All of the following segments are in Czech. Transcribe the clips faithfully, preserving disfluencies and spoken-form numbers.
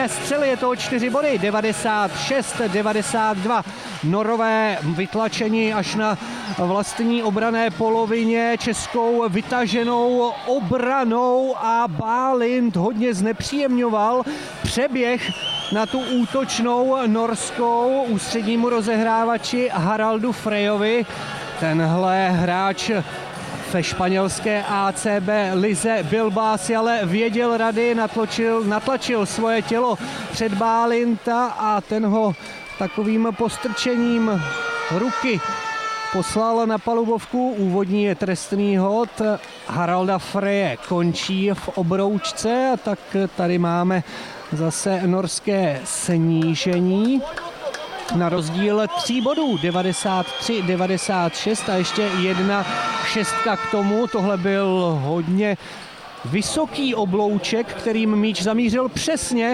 pevné střely, je to o čtyři body, devadesát šest devadesát dva. Norové vytlačeni až na vlastní obranné polovině českou vytaženou obranou a Bálint hodně znepříjemňoval přeběh na tu útočnou norskou ústřednímu rozehrávači Haraldu Freyovi. Tenhle hráč ve španělské A C B lize Bilbao si ale věděl rady, natlačil, natlačil svoje tělo před Bálinta a ten ho takovým postrčením ruky poslal na palubovku. Úvodní trestný hod Haralda Freje končí v obroučce a tak tady máme zase norské snížení na rozdíl tří bodů, devadesát tři devadesát šest a ještě jedna šestka k tomu. Tohle byl hodně vysoký oblouček, kterým míč zamířil přesně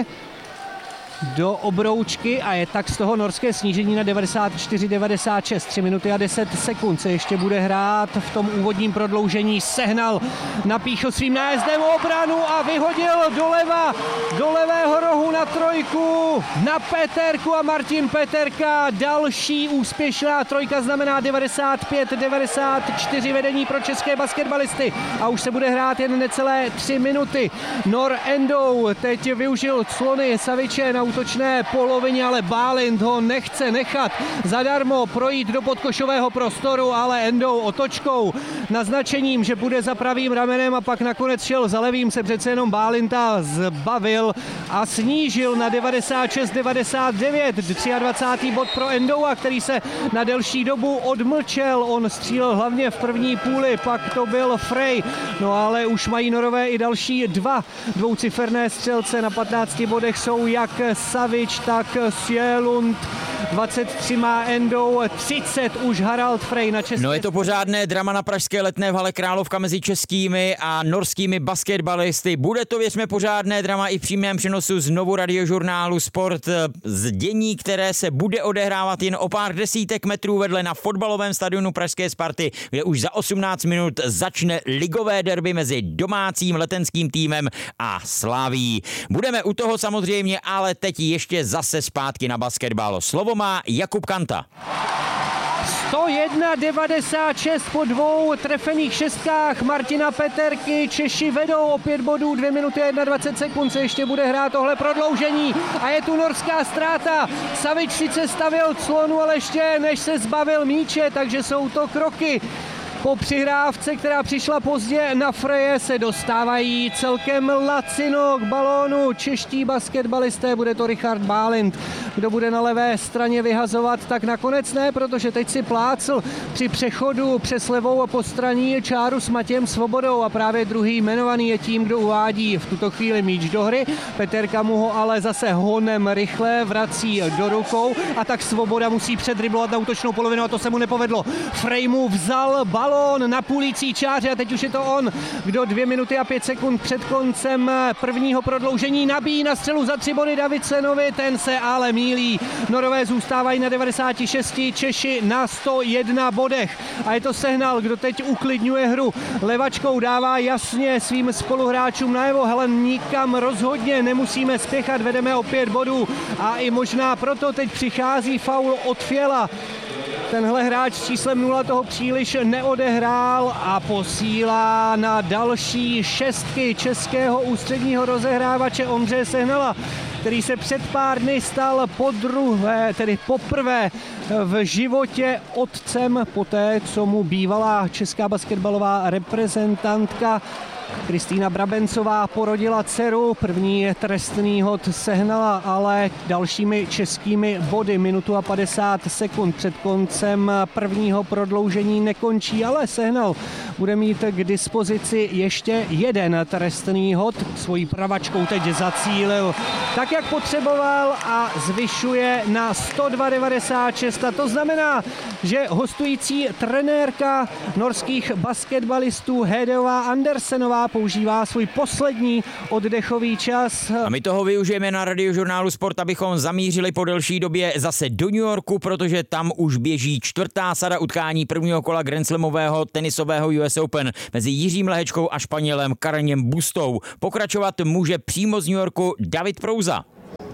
do obroučky a je tak z toho norské snížení na devadesát čtyři devadesát šest. tři minuty a deset sekund se ještě bude hrát v tom úvodním prodloužení. Sehnal, napíchl svým nájezdem obranu a vyhodil doleva, do levého rohu na trojku, na Peterku a Martin Peterka. Další úspěšná trojka znamená devadesát pět devadesát čtyři vedení pro české basketbalisty a už se bude hrát jen necelé tři minuty. Nor Endou teď využil clony Saviče na útočné polovině, ale Bálint ho nechce nechat zadarmo projít do podkošového prostoru, ale Endou otočkou, naznačením, že bude za pravým ramenem a pak nakonec šel za levým, se přece jenom Bálinta zbavil a snížil na devadesát šest devadesát devět. dvacátý třetí bod pro Endoua, který se na delší dobu odmlčel. On střílel hlavně v první půli, pak to byl Frey. No ale už mají Norové i další dva dvouciferné střelce. Na patnácti bodech jsou jak Savič, tak Sjelund. dvacet tři má Endou, třicet už Harald Frey na české. No je to pořádné drama na pražské Letné v hale Královka mezi českými a norskými basketbalisty. Bude to, věřme, pořádné drama i v přímém přenosu znovu radiožurnálu Sport z dění, které se bude odehrávat jen o pár desítek metrů vedle na fotbalovém stadionu pražské Sparty, kde už za osmnáct minut začne ligové derby mezi domácím letenským týmem a Slaví. Budeme u toho samozřejmě, ale teď ještě zase zpátky na basketbal. Slovo má Jakub Kanta. sto jedna devadesát šest po dvou trefených šestkách Martina Peterky. Češi vedou o pět bodů, dvě minuty a dvacet jedna sekund se ještě bude hrát tohle prodloužení a je tu norská ztráta. Savič sice stavil clonu, ale ještě než se zbavil míče, takže jsou to kroky. Po přihrávce, která přišla pozdě na Freje, se dostávají celkem lacino k balónu čeští basketbalisté. Bude to Richard Bálint, kdo bude na levé straně vyhazovat, tak nakonec ne, protože teď si plácl při přechodu přes levou a postraní čáru s Matějem Svobodou a právě druhý jmenovaný je tím, kdo uvádí v tuto chvíli míč do hry. Peterka mu ho ale zase honem rychle vrací do rukou a tak Svoboda musí předriblovat na útočnou polovinu a to se mu nepovedlo. Frey mu vzal balón na půlící čáře a teď už je to on, kdo dvě minuty a pět sekund před koncem prvního prodloužení nabíjí na střelu za tři body Davidsenovi, ten se ale mílí. Norové zůstávají na devadesáti šesti, Češi na sto jedna bodech a je to Sehnal, kdo teď uklidňuje hru. Levačkou dává jasně svým spoluhráčům najevo, hele, nikam rozhodně nemusíme spěchat, vedeme o pět bodů a i možná proto teď přichází faul od Fiela. Tenhle hráč s číslem nula toho příliš neodehrál a posílá na další šestky českého ústředního rozehrávače Ondřeje Sehnala, který se před pár dny stal podruhé, tedy poprvé v životě otcem poté, co mu bývalá česká basketbalová reprezentantka Kristýna Brabencová porodila dceru. První trestný hod Sehnala, ale dalšími českými body minutu a padesát sekund před koncem prvního prodloužení nekončí, ale Sehnal bude mít k dispozici ještě jeden trestný hod. Svojí pravačkou teď zacílil tak, jak potřeboval a zvyšuje na sto dva devadesát šest. A to znamená, že hostující trenérka norských basketbalistů Hedová Andersenová používá svůj poslední oddechový čas. A my toho využijeme na radiožurnálu Sport, abychom zamířili po delší době zase do New Yorku, protože tam už běží čtvrtá sada utkání prvního kola Grand Slamového tenisového U S Open mezi Jiřím Lehečkou a Španělem Karenem Bustou. Pokračovat může přímo z New Yorku David Prouza.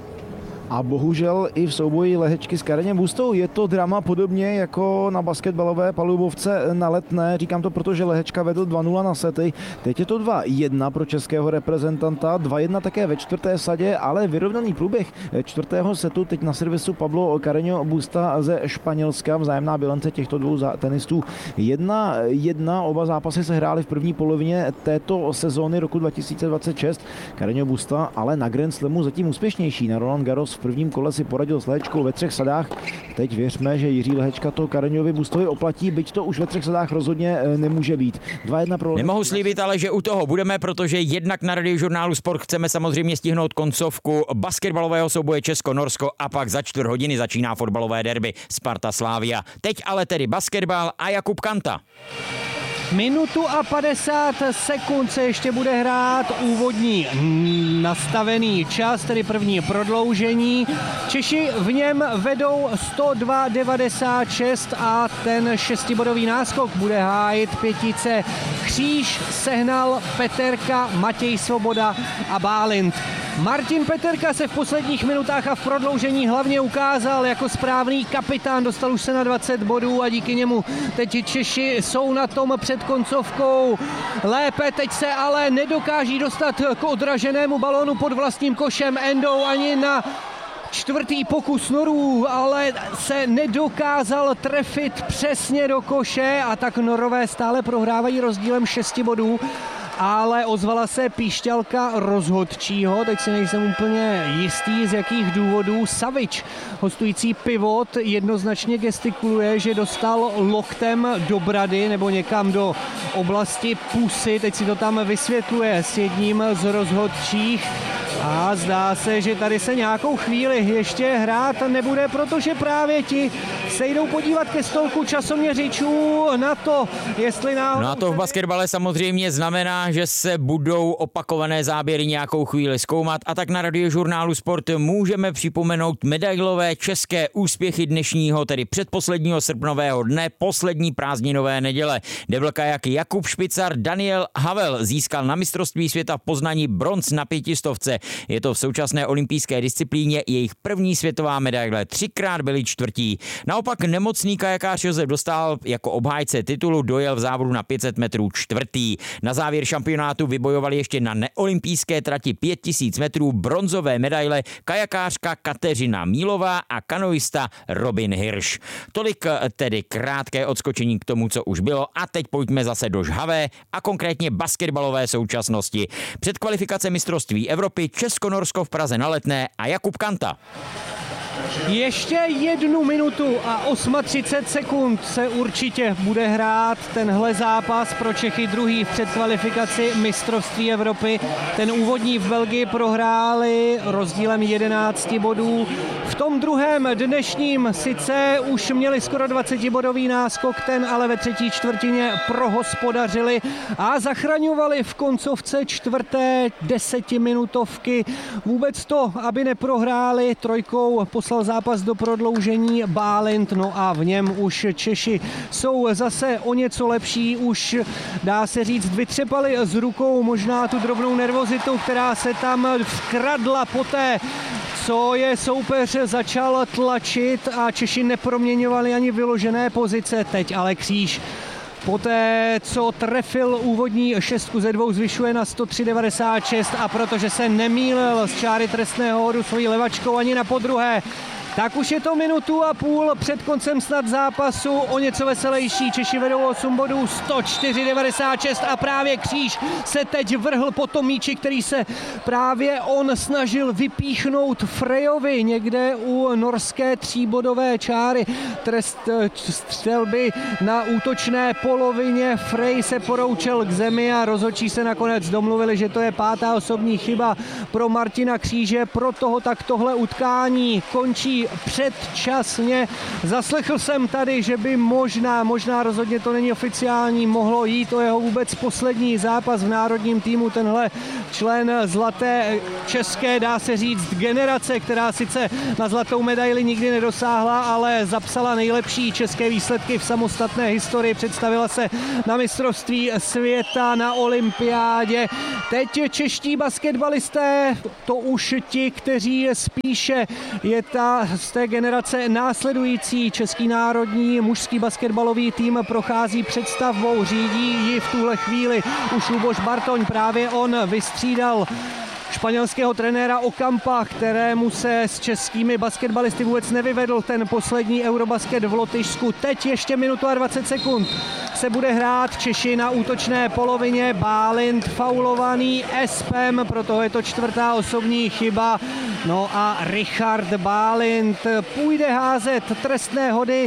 A bohužel i v souboji Lehečky s Kareněm Bustou je to drama podobně jako na basketbalové palubovce na Letné. Říkám to proto, že Lehečka vedl dva nula na sety. Teď je to dva jedna pro českého reprezentanta, dva jedna také ve čtvrté sadě, ale vyrovnaný průběh čtvrtého setu teď na servisu Pablo Carreño Busta ze Španělska. Vzájemná bilance těchto dvou tenistů jedna jedna. Oba zápasy se hrály v první polovině této sezóny roku dva tisíce dvacet šest. Carreño Busta ale na Grand Slamu zatím úspěšnější. Na Roland Garros v prvním kole si poradil s Lehečkou ve třech sadách. Teď věřme, že Jiří Lehečka to Carreñovi Bustovi oplatí, byť to už ve třech sadách rozhodně nemůže být. dva jedna pro... Nemohu slíbit, ale že u toho budeme, protože jednak na Radiožurnálu Sport chceme samozřejmě stihnout koncovku basketbalového souboje Česko-Norsko a pak za čtvrt hodiny začíná fotbalové derby Sparta Slavia. Teď ale tedy basketbal a Jakub Kanta. Minutu a padesát sekund se ještě bude hrát úvodní nastavený čas, tedy první prodloužení. Češi v něm vedou sto dva devadesát šest a ten šestibodový náskok bude hájit pětice Kříž, Sehnal, Peterka, Matěj Svoboda a Bálint. Martin Peterka se v posledních minutách a v prodloužení hlavně ukázal jako správný kapitán, dostal už se na dvacet bodů a díky němu teď Češi jsou na tom před koncovkou lépe, teď se ale nedokáží dostat k odraženému balónu pod vlastním košem Endou ani na čtvrtý pokus Norů, ale se nedokázal trefit přesně do koše a tak Norové stále prohrávají rozdílem šesti bodů. Ale ozvala se píšťalka rozhodčího, teď si nejsem úplně jistý, z jakých důvodů. Savič, hostující pivot, jednoznačně gestikuluje, že dostal loktem do brady nebo někam do oblasti pusy, teď si to tam vysvětluje s jedním z rozhodčích. A zdá se, že tady se nějakou chvíli ještě hrát nebude, protože právě ti se jdou podívat ke stolku časoměřičů na to, jestli náhodou... No a to v basketbale samozřejmě znamená, že se budou opakované záběry nějakou chvíli zkoumat a tak na Radiožurnálu Sport můžeme připomenout medailové české úspěchy dnešního, tedy předposledního srpnového dne, poslední prázdninové neděle. Devil kajak Jakub Špicar, Daniel Havel získal na mistrovství světa v Poznaní bronz na pětistovce. Je to v současné olympijské disciplíně jejich první světová medaile, třikrát byli čtvrtí. Naopak nemocný kajakář Josef Dostál jako obhájce titulu dojel v závodu na pět set metrů čtvrtý. Na závěr šampionátu vybojovali ještě na neolympijské trati pět tisíc metrů bronzové medaile kajakářka Kateřina Mílová a kanoista Robin Hirsch. Tolik tedy krátké odskočení k tomu, co už bylo a teď pojďme zase do žhavé a konkrétně basketbalové současnosti. Předkvalifikace mistrovství Evropy Česko-Norsko v Praze na Letné a Jakub Kanta. Ještě jednu minutu a třicet osm sekund se určitě bude hrát tenhle zápas pro Čechy, druhý v předkvalifikaci mistrovství Evropy. Ten úvodní v Belgii prohráli rozdílem jedenácti bodů. V tom druhém dnešním sice už měli skoro dvacetibodový náskok, ten ale ve třetí čtvrtině prohospodařili a zachraňovali v koncovce čtvrté desetiminutovky. Vůbec to, aby neprohráli, trojkou poslal zápas do prodloužení Bálint, no a v něm už Češi jsou zase o něco lepší, už dá se říct, vytřepali z rukou možná tu drobnou nervozitu, která se tam vkradla poté, co je soupeř začal tlačit a Češi neproměňovali ani vyložené pozice, teď ale Kříž poté, co trefil úvodní šestku ze dvou, zvyšuje na sto tři devadesát šest a protože se nemýlil z čáry trestného hodu svojí levačkou ani na podruhé, tak už je to minutu a půl před koncem snad zápasu, o něco veselější. Češi vedou osm bodů, sto čtyři devadesát šest a právě Kříž se teď vrhl po tom míči, který se právě on snažil vypíchnout Frejovi někde u norské tříbodové čáry. Trest střelby na útočné polovině. Frej se poroučel k zemi a rozhodčí se nakonec domluvili, že to je pátá osobní chyba pro Martina Kříže. Pro toho tak tohle utkání končí končí předčasně. Zaslechl jsem tady, že by možná, možná rozhodně to není oficiální, mohlo jít o jeho vůbec poslední zápas v národním týmu. Tenhle člen zlaté české, dá se říct, generace, která sice na zlatou medaili nikdy nedosáhla, ale zapsala nejlepší české výsledky v samostatné historii. Představila se na mistrovství světa, na olympiádě. Teď čeští basketbalisté, to už ti, kteří spíše je ta z té generace následující. Český národní mužský basketbalový tým prochází představbou, řídí ji v tuhle chvíli už Luboš Bartoň, právě on vystřídal španělského trenéra Ocampa, kterému se s českými basketbalisty vůbec nevyvedl ten poslední Eurobasket v Lotyšsku. Teď ještě minutu a dvacet sekund se bude hrát. Češi na útočné polovině, Bálint faulovaný Espem, proto je to čtvrtá osobní chyba. No a Richard Bálint půjde házet trestné hody.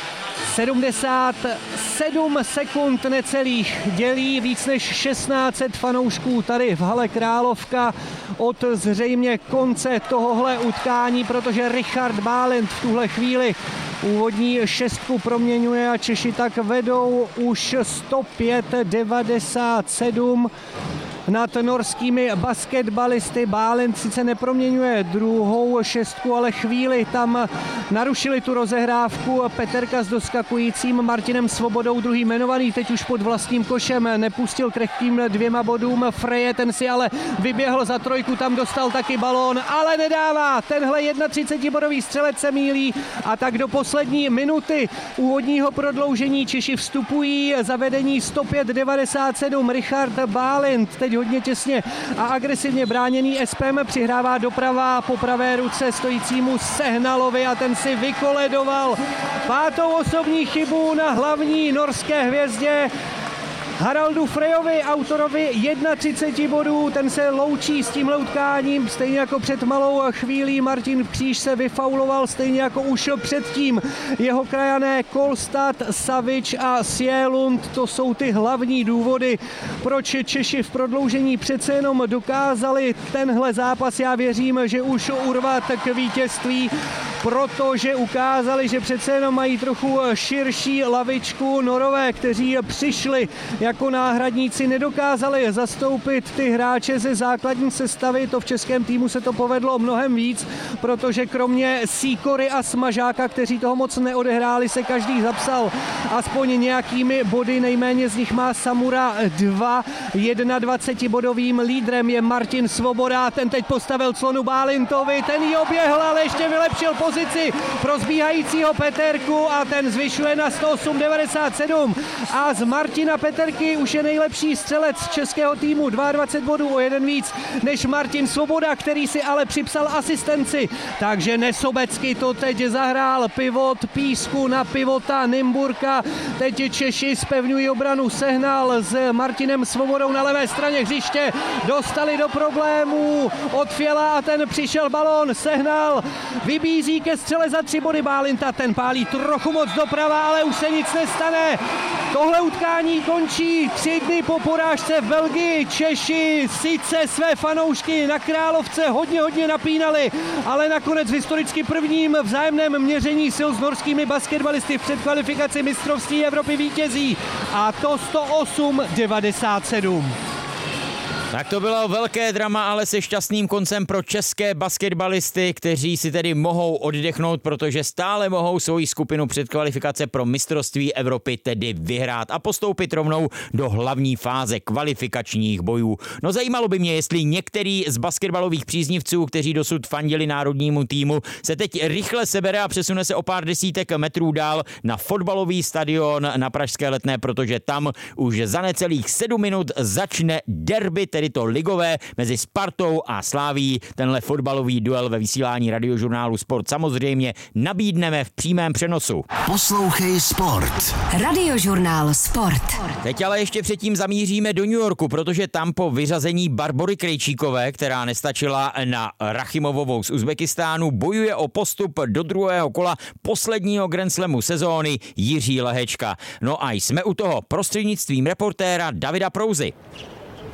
sedmdesát sedm sekund necelých dělí víc než šestnáct set fanoušků tady v hale Královka od zřejmě konce tohohle utkání, protože Richard Bálint v tuhle chvíli úvodní šestku proměňuje a Češi tak vedou už sto pět devadesát sedm nad norskými basketbalisty. Bálint sice neproměňuje druhou šestku, ale chvíli tam narušili tu rozehrávku. Peterka s doskakujícím Martinem Svobodou, druhý jmenovaný, teď už pod vlastním košem, nepustil křehkým dvěma bodům Freje, ten si ale vyběhl za trojku, tam dostal taky balón, ale nedává. Tenhle třicetibodový střelec se mýlí a tak do poslední minuty úvodního prodloužení Češi vstupují. Zavedení sto pět devadesát sedm. Richard Bálint teď hodně těsně a agresivně bráněný Espem přihrává doprava po pravé ruce stojícímu Sehnalovi a ten si vykoledoval pátou osobní chybu na hlavní norské hvězdě Haraldu Frejovi, autorovi třicet jedna bodů. Ten se loučí s tímhle utkáním, stejně jako před malou chvílí Martin Kříž se vyfauloval, stejně jako už předtím jeho krajané Kolstad, Savič a Sjelund. To jsou ty hlavní důvody, proč Češi v prodloužení přece jenom dokázali tenhle zápas, já věřím, že už urvat k vítězství, protože ukázali, že přece jenom mají trochu širší lavičku. Norové, kteří přišli jako náhradníci, nedokázali zastoupit ty hráče ze základní sestavy. To v českém týmu se to povedlo mnohem víc, protože kromě Sýkory a Smažáka, kteří toho moc neodehráli, se každý zapsal aspoň nějakými body. Nejméně z nich má Samura dva. dvacetibodovým lídrem je Martin Svoboda. Ten teď postavil clonu Bálintovi, ten ji oběhl, ale ještě vylepšil pozici pro zbíhajícího Peterku a ten zvyšuje na sto osm devadesát sedm. A z Martina Peterky už je nejlepší střelec českého týmu, dvacet dva bodů, o jeden víc než Martin Svoboda, který si ale připsal asistenci. Takže Nesobecky to teď zahrál, pivot Písku na pivota Nymburka. Teď Češi zpevňují obranu, Sehnal s Martinem Svobodou na levé straně hřiště. Dostali do problémů od Fiala a ten přišel balón, Sehnal vybízí ke střele za tři body Bálinta, ten pálí trochu moc doprava, ale už se nic nestane. Tohle utkání končí tři dny po porážce v Belgii. Češi sice své fanoušky na Královce hodně, hodně napínali, ale nakonec v historicky prvním vzájemném měření sil s norskými basketbalisty v předkvalifikaci mistrovství Evropy vítězí. A to sto osm devadesát sedm. Tak to bylo velké drama, ale se šťastným koncem pro české basketbalisty, kteří si tedy mohou oddechnout, protože stále mohou svoji skupinu předkvalifikace pro mistrovství Evropy tedy vyhrát a postoupit rovnou do hlavní fáze kvalifikačních bojů. No zajímalo by mě, jestli některý z basketbalových příznivců, kteří dosud fandili národnímu týmu, se teď rychle sebere a přesune se o pár desítek metrů dál na fotbalový stadion na Pražské Letné, protože tam už za necelých sedm minut začne derby, tedy to ligové mezi Spartou a Slavií. Tenhle fotbalový duel ve vysílání Radiožurnálu Sport samozřejmě nabídneme v přímém přenosu. Poslouchej Sport. Radiožurnál Sport. Teď ale ještě předtím zamíříme do New Yorku, protože tam po vyřazení Barbory Krejčíkové, která nestačila na Rachimovovou z Uzbekistánu, bojuje o postup do druhého kola posledního Grand Slamu sezóny Jiří Lehečka. No a jsme u toho prostřednictvím reportéra Davida Prouzy.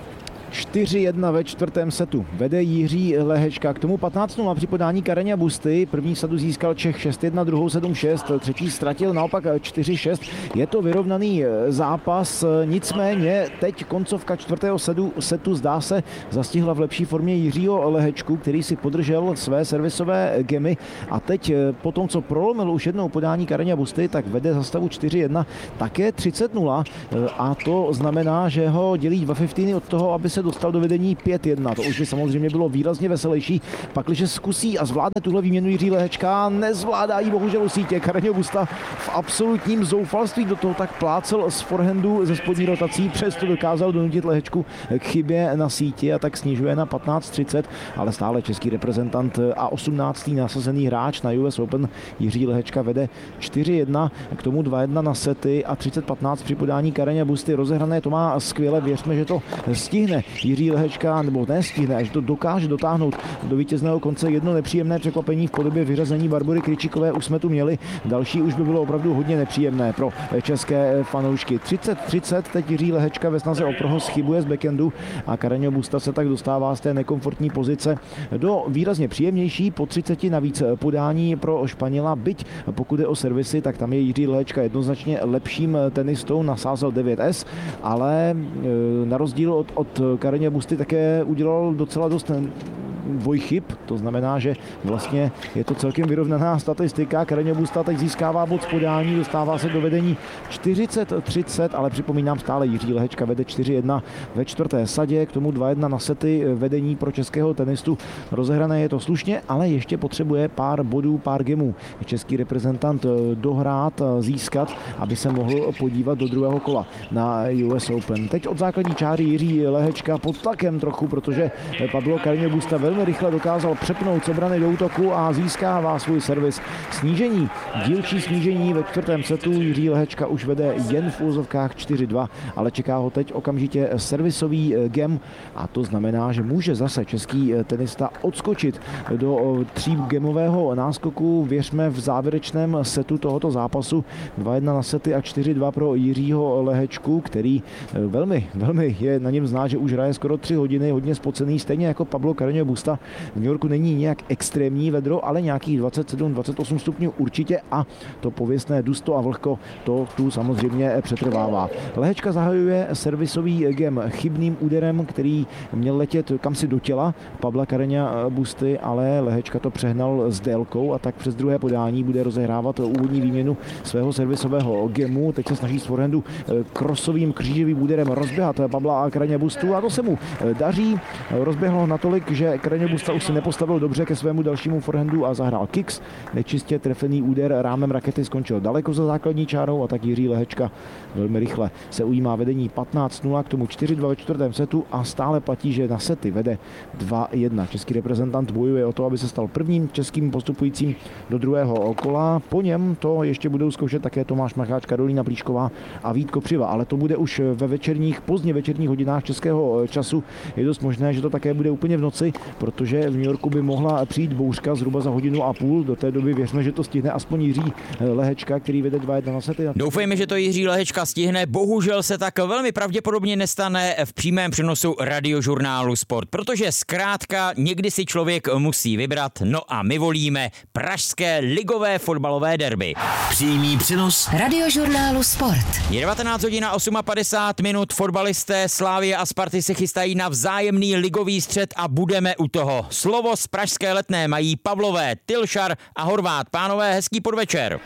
čtyři jedna ve čtvrtém setu. Vede Jiří Lehečka. K tomu patnáct nula při podání Kareně Busty. První sadu získal Čech šest jedna, druhou sedm šest, třetí ztratil naopak čtyři šest. Je to vyrovnaný zápas, nicméně teď koncovka čtvrtého setu, setu zdá se zastihla v lepší formě Jiřího Lehečku, který si podržel své servisové gemy a teď po tom, co prolomil už jednou podání Kareně Busty, tak vede za stavu čtyři jedna, také třicet nula a to znamená, že ho dělí dva fifteeny od toho, aby se dostal do vedení pět jedna. To už by samozřejmě bylo výrazně veselější, pakliže zkusí a zvládne tuhle výměnu Jiří Lehečka, nezvládá ji bohužel u sítě. Kareně Busta v absolutním zoufalství do toho tak plácel z forehandu ze spodní rotací, přesto dokázal donutit Lehečku k chybě na síti a tak snižuje na patnáct třicet, ale stále český reprezentant a osmnáctý nasazený hráč na U S Open Jiří Lehečka vede čtyři jedna, k tomu dva jedna na sety a třicet patnáct při podání Kareně Busty. Rozehrané to má skvěle, věřme, že to stihne Jiří Lehečka, nebo ne stihne, až to dokáže dotáhnout do vítězného konce. Jedno nepříjemné překvapení v podobě vyřazení Barbory Krejčíkové už jsme tu měli, další už by bylo opravdu hodně nepříjemné pro české fanoušky. třicet třicet teď Jiří Lehečka ve snaze o prohod chybuje z backendu a Kareně Busta se tak dostává z té nekomfortní pozice do výrazně příjemnější po třiceti navíc podání pro Španěla, byť pokud je o servisy, tak tam je Jiří Lehečka jednoznačně lepším tenistou, nasázel devět es, ale na rozdíl od, od Kareně Busty také udělal docela dost dvojchyb, to znamená, že vlastně je to celkem vyrovnaná statistika. Kareně Busta teď získává bod z podání, dostává se do vedení čtyřicet třicet, ale připomínám, stále Jiří Lehečka vede čtyři jedna ve čtvrté sadě, k tomu dva jedna na sety vedení pro českého tenistu. Rozehrané je to slušně, ale ještě potřebuje pár bodů, pár gemů. Český reprezentant dohrát, získat, aby se mohl podívat do druhého kola na U S Open. Teď od základní čáry Jiří Lehečka pod tlakem trochu, protože Pablo Kareně Busta velmi rychle dokázal přepnout z obrany do útoku a získává svůj servis. Snížení, dílčí snížení ve čtvrtém setu. Jiří Lehečka už vede jen v úzovkách čtyři dva, ale čeká ho teď okamžitě servisový gem a to znamená, že může zase český tenista odskočit do tří gemového náskoku. Věřme v závěrečném setu tohoto zápasu dva jedna na sety a čtyři dva pro Jiřího Lehečku, který velmi, velmi je na něm znát, že už hraje skoro tři hodiny, hodně spocený, stejně jako Pablo Kareně Busta. V New Yorku není nějak extrémní vedro, ale nějakých dvacet sedm dvacet osm stupňů určitě a to pověstné dusto a vlhko to tu samozřejmě přetrvává. Lehečka zahajuje servisový gem chybným úderem, který měl letět kamsi do těla Pabla Kareně Busty, ale Lehečka to přehnal s délkou a tak přes druhé podání bude rozehrávat úvodní výměnu svého servisového gemu. Teď se snaží z forehandu krosovým křížovým úderem rozběhat Pabla Kareně Bustu a to se mu daří. Rozběhlo natolik, že Kareně Busta už se nepostavil dobře ke svému dalšímu forehandu a zahrál kicks. Nečistě trefený úder rámem rakety skončil daleko za základní čárou a tak Jiří Lehečka velmi rychle se ujímá vedení patnáct nula, k tomu čtyři dva ve čtvrtém setu a stále platí, že na sety vede dva jedna. Český reprezentant bojuje o to, aby se stal prvním českým postupujícím do druhého kola. Po něm to ještě budou zkoušet také Tomáš Macháč, Karolína Plíšková a Vít Kopřiva, ale to bude už ve večerních, pozdně večerních hodinách českého času. Je dost možné, že to také bude úplně v noci, protože v New Yorku by mohla přijít bouřka zhruba za hodinu a půl. Do té doby věřme, že to stihne aspoň Jiří Lehečka, který vede dva jedna na sety. Doufejme, že to Jiří Lehečka stihne. Bohužel se tak velmi pravděpodobně nestane v přímém přenosu Radiožurnálu Sport, protože zkrátka někdy si člověk musí vybrat. No a my volíme pražské ligové fotbalové derby. Přímý přenos Radiožurnálu Sport. Je devatenáct hodin a padesát osm minut. Fotbalisté Slavie a Sparty se chystají na vzájemný ligový střet a budeme u toho. Slovo z pražské Letné mají Pavlové, Tylšar a Horvát. Pánové, hezký podvečer.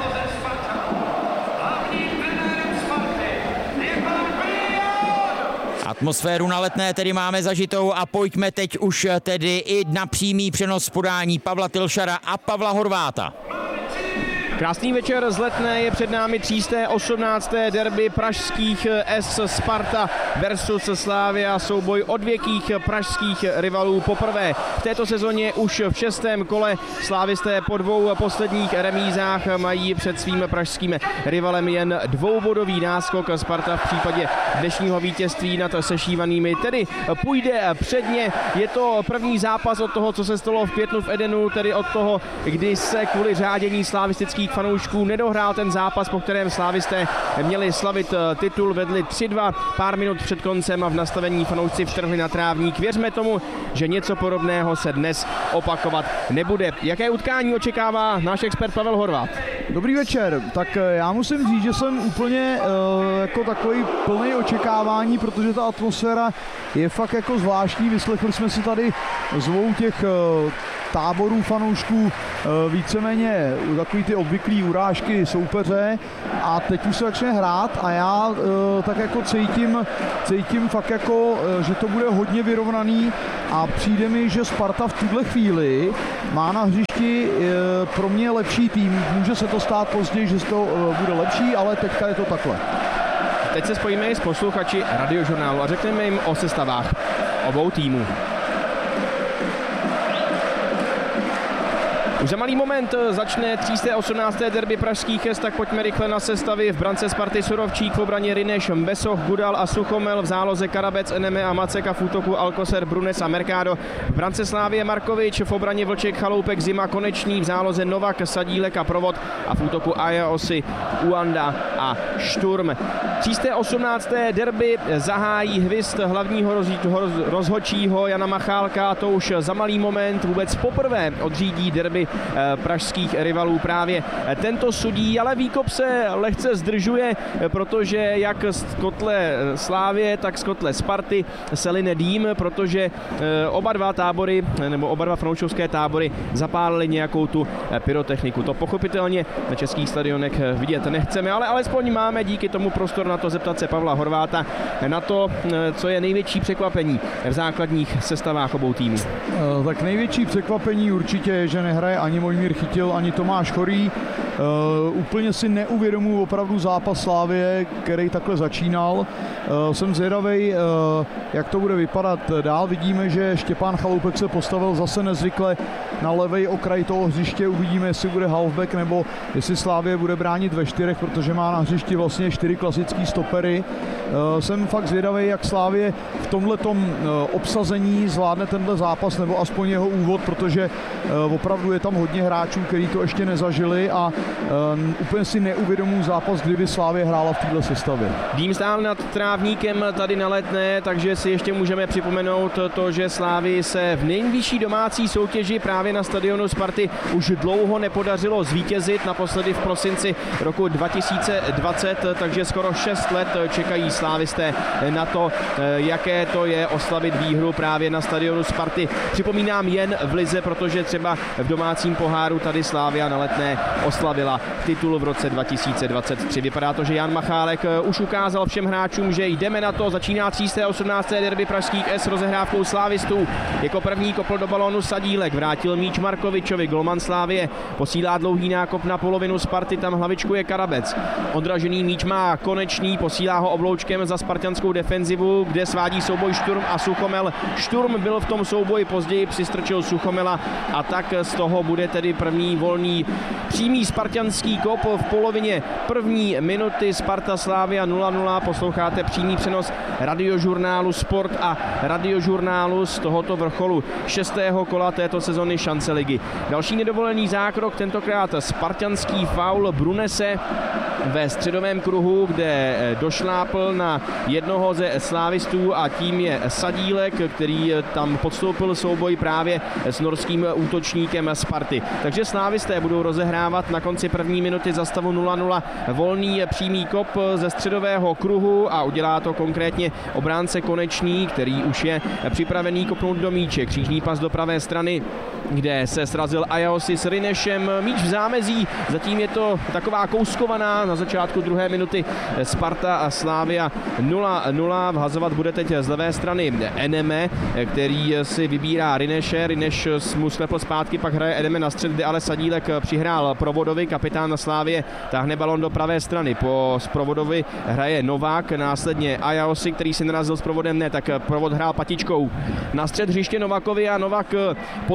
Atmosféru na Letné tedy máme zažitou a pojďme teď už tedy i na přímý přenos podání Pavla Tylšara a Pavla Horváta. Krásný večer z Letné, je před námi třísté osmnácté derby pražských S Sparta versus Slavia, souboj odvěkých pražských rivalů poprvé. V této sezóně už v šestém kole slávisté po dvou posledních remízách mají před svým pražským rivalem jen dvoubodový náskok. Sparta v případě dnešního vítězství nad sešívanými tedy půjde předně. Je to první zápas od toho, co se stalo v květnu v Edenu, tedy od toho, kdy se kvůli řádění slavistických svých fanoušků nedohrál ten zápas, po kterém slávisté měli slavit titul, vedli tři dva pár minut před koncem a v nastavení fanoušci vtrhli na trávník. Věřme tomu, že něco podobného se dnes opakovat nebude. Jaké utkání očekává náš expert Pavel Horváth? Dobrý večer, tak já musím říct, že jsem úplně uh, jako takový plný očekávání, protože ta atmosféra je fakt jako zvláštní. Vyslechli jsme si tady zvou těch uh, táborů fanoušků uh, víceméně takový ty obvyklý urážky soupeře a teď už se začne hrát a já uh, tak jako cítím, cítím fakt jako, uh, že to bude hodně vyrovnaný a přijde mi, že Sparta v tuhle chvíli má na hřišti uh, pro mě lepší tým. Může se to stát později, že to uh, bude lepší, ale teďka je to takhle. Teď se spojíme s posluchači Radiožurnálu a řekneme jim o sestavách obou týmů. Už za malý moment začne tři osmnácté derby pražských S, tak pojďme rychle na sestavy. V brance Sparty Surovčík, v obraně Rineš, Mbesoch, Gudal a Suchomel, v záloze Karabec, Eneme a Maceka, v útoku Alcocer, Brunes a Mercado. V brance Slávie Markovič, v obraně Vlček, Chaloupek, Zima, Konečný, v záloze Novak, Sadílek a Provod a v útoku Ajaosi, Uanda a Šturm. tři osmnácté derby zahájí hvist hlavního rozhodčího Jana Machálka, to už za malý moment vůbec poprvé odřídí derby pražských rivalů právě tento sudí, ale výkop se lehce zdržuje, protože jak z kotle Slávie, tak z kotle Sparty se line dým, protože oba dva tábory, nebo oba dva fanouškovské tábory zapálili nějakou tu pyrotechniku. To pochopitelně na českých stadionech vidět nechceme, ale alespoň máme díky tomu prostor na to zeptat se Pavla Horváta na to, co je největší překvapení v základních sestavách obou týmů. Tak největší překvapení určitě je, že nehraje ani Mojmír Chytil, ani Tomáš Chorý. Uh, úplně si neuvědomuji opravdu zápas Slávie, který takhle začínal. Uh, jsem zvědavej, uh, jak to bude vypadat dál. Vidíme, že Štěpán Chaloupek se postavil zase nezvykle na levej okraj toho hřiště. Uvidíme, jestli bude halfback nebo jestli Slávie bude bránit ve čtyřech, protože má na hřišti vlastně čtyři klasický stopery. Uh, jsem fakt zvědavej, jak Slávie v tomhletom uh, obsazení zvládne tenhle zápas, nebo aspoň jeho úvod, protože uh, opravdu je tam hodně hráčů, kteří to ještě nezažili a um, úplně si neuvědomuji zápas, kdyby Slávie hrála v této sestavě. Dým stál nad trávníkem tady na Letné, takže si ještě můžeme připomenout to, že Slávii se v nejvyšší domácí soutěži právě na stadionu Sparty už dlouho nepodařilo zvítězit, naposledy v prosinci roku dva tisíce dvacet, takže skoro šest let čekají slávisté na to, jaké to je oslavit výhru právě na stadionu Sparty. Připomínám jen v lize, protože třeba v domácím poháru tady Slavia na Letné oslavila titul v roce dva tisíce dvacet tři. Vypadá to, že Jan Machálek už ukázal všem hráčům, že jdeme na to. Začíná tři osmnácté derby pražských S rozehrávkou slávistů. Jako první kopl do balónu Sadílek, vrátil míč Markovičovi, golman Slávie posílá dlouhý nákop na polovinu Sparty, tam hlavičku je Karabec. Odražený míč má Konečný, posílá ho obloučkem za spartanskou defenzivu, kde svádí souboj Šturm a Suchomel. Šturm byl v tom souboji, později přistrčil Suchomela a tak z toho bude tedy první volný přímý spartanský kop v polovině první minuty. Sparta Slavia nula nula. Posloucháte přímý přenos Radiožurnálu Sport a Radiožurnálu z tohoto vrcholu šestého kola této sezony šance ligy. Další nedovolený zákrok, tentokrát spartanský faul Brunese ve středovém kruhu, kde došlápl na jednoho ze slávistů a tím je Sadílek, který tam podstoupil souboj právě s norským útočníkem Sparty. Takže slávisté budou rozehrávat na konci první minuty za stavu nula nula volný přímý kop ze středového kruhu a udělá to konkrétně obránce Konečný, který už je připravený kopnout do míče. Křížný pas do pravé strany, kde se srazil Ajaosi s Rinešem. Míč v zámezí, zatím je to taková kouskovaná na začátku druhé minuty. Sparta a Slavia nula nula. Vhazovat bude teď z levé strany Eneme, který si vybírá Rineše. Rineš mu sklepl zpátky, pak hraje Eneme na střed, kde ale Sadílek přihrál Provodovi, kapitán Slávie táhne balon do pravé strany. Po Provodovi hraje Novák, následně Ajaosi, který si narazil s Provodem, ne, tak Provod hrál patičkou na střed hřiště Novakovi a Novak podklouzl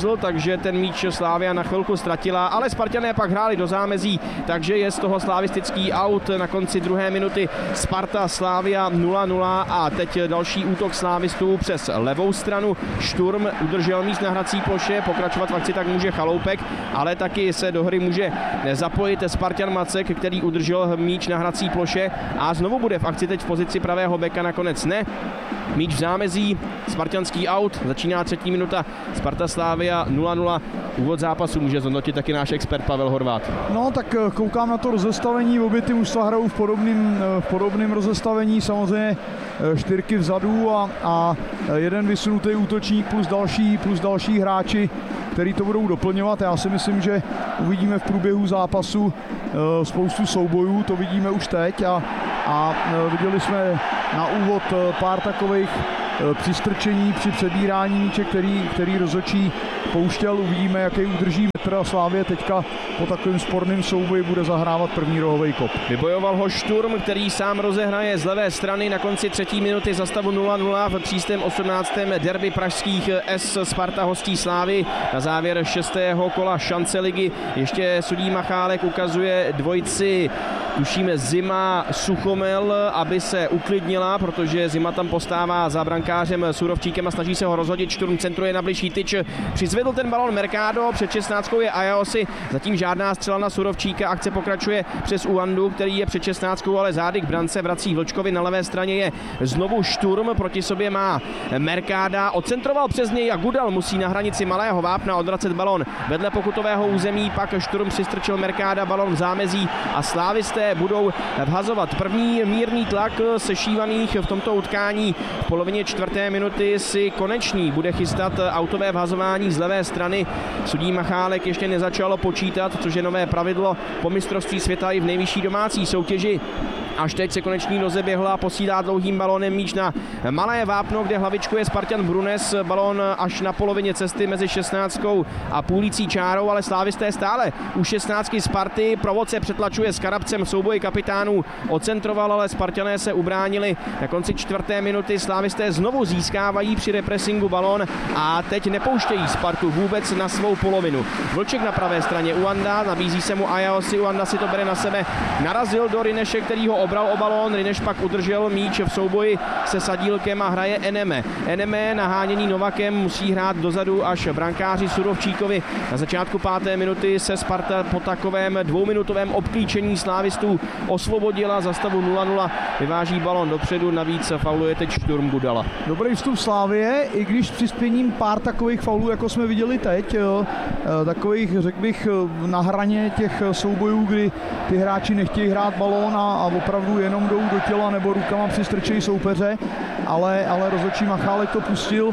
narazil, takže ten míč Slavia na chvilku ztratila, ale Spartané pak hráli do zámezí, takže je z toho slavistický aut na konci druhé minuty. Sparta Slavia nula nula a teď další útok slávistů přes levou stranu. Šturm udržel míč na hrací ploše, pokračovat v akci tak může Chaloupek, ale taky se do hry může zapojit Spartan Macek, který udržel míč na hrací ploše a znovu bude v akci teď v pozici pravého beka, nakonec ne. Míč v zámezí, spartanský aut, začíná třetí minuta, Sparta Slavia nula nula. Úvod zápasu může zhodnotit taky náš expert Pavel Horvát. No tak koukám na to rozestavení, obě ty mužstva hrajou v podobném, v podobném rozestavení, samozřejmě čtyřky vzadu a, a jeden vysunutý útočník plus další, plus další hráči, který to budou doplňovat. Já si myslím, že uvidíme v průběhu zápasu spoustu soubojů, to vidíme už teď a, a viděli jsme na úvod pár takových přistrčení při přebírání míče, který, který rozhodčí pouštěl. Uvidíme, jaký udrží metr a Slavie teďka po takovém sporném souboji bude zahrávat první rohovej kop. Vybojoval ho Šturm, který sám rozehraje z levé strany na konci třetí minuty za stavu nula nula v třístém osmnáctém derby pražských S Sparta hostí Slávy. Na závěr šestého kola šance ligy ještě sudí Machálek ukazuje dvojici, tušíme Zima Suchomel, aby se uklidnila, protože Zima tam postává za brankářem Surovčíkem a snaží se ho rozhodit. Šturm centruje na bližší tyč, přizvedl ten balon Mercado, před šestnáctkou je Ajaosi, zatím žádná střela na Surovčíka, akce pokračuje přes Uandu, který je před šestnáctkou, ale zády k brance, vrací Vlčkovi, na levé straně je znovu Šturm, proti sobě má Mercada, ocentroval přes něj a Gudal musí na hranici malého vápna odvracet balon vedle pokutového území, pak Šturm přistrčil Mercada, balon v zámezí a slávisté budou vhazovat. První mírný tlak sešívaných v tomto utkání v polovině čtvrté minuty si Konečný bude chystat autové vhazování z levé strany. Sudí Machálek ještě nezačalo počítat, což je nové pravidlo po mistrovství světa i v nejvyšší domácí soutěži. Až teď se Konečný rozeběhla a posílá dlouhým balónem míč na malé vápno, kde hlavičkuje Spartan Brunes. Balón až na polovině cesty mezi šestnáctkou a půlící čárou, ale slávisté stále u šestnáctky Sparty. Provod se přetlačuje s Karabcem v souboji kapitánů. Ocentroval, ale Spartané se ubránili. Na konci čtvrté minuty slávisté znovu získávají při repressingu balón a teď nepouštějí Spartu vůbec na svou polovinu. Vlček na pravé straně, Uanda, nabízí se mu Ajaosi, Uanda si to bere na sebe. Narazil do Rineše, který ho obral o balón, Rineš pak udržel míč v souboji se Sadílkem a hraje Eneme. Eneme naháněný Novakem musí hrát dozadu až brankáři Surovčíkovi. Na začátku páté minuty se Sparta po takovém dvouminutovém obklíčení slávistů osvobodila za stavu nula nula. Vyváží balón dopředu, navíc fauluje teď Šturm Gudala. Dobrý vstup Slávie, i když s přispěním pár takových faulů, jako jsme viděli teď, jo, takových, řekl bych, na hraně těch soubojů, kdy ty hráči nechtějí hrát balón a, a opravdu jenom jdou do těla nebo rukama přistrčejí soupeře, ale, ale rozhodčí Machálek to pustil.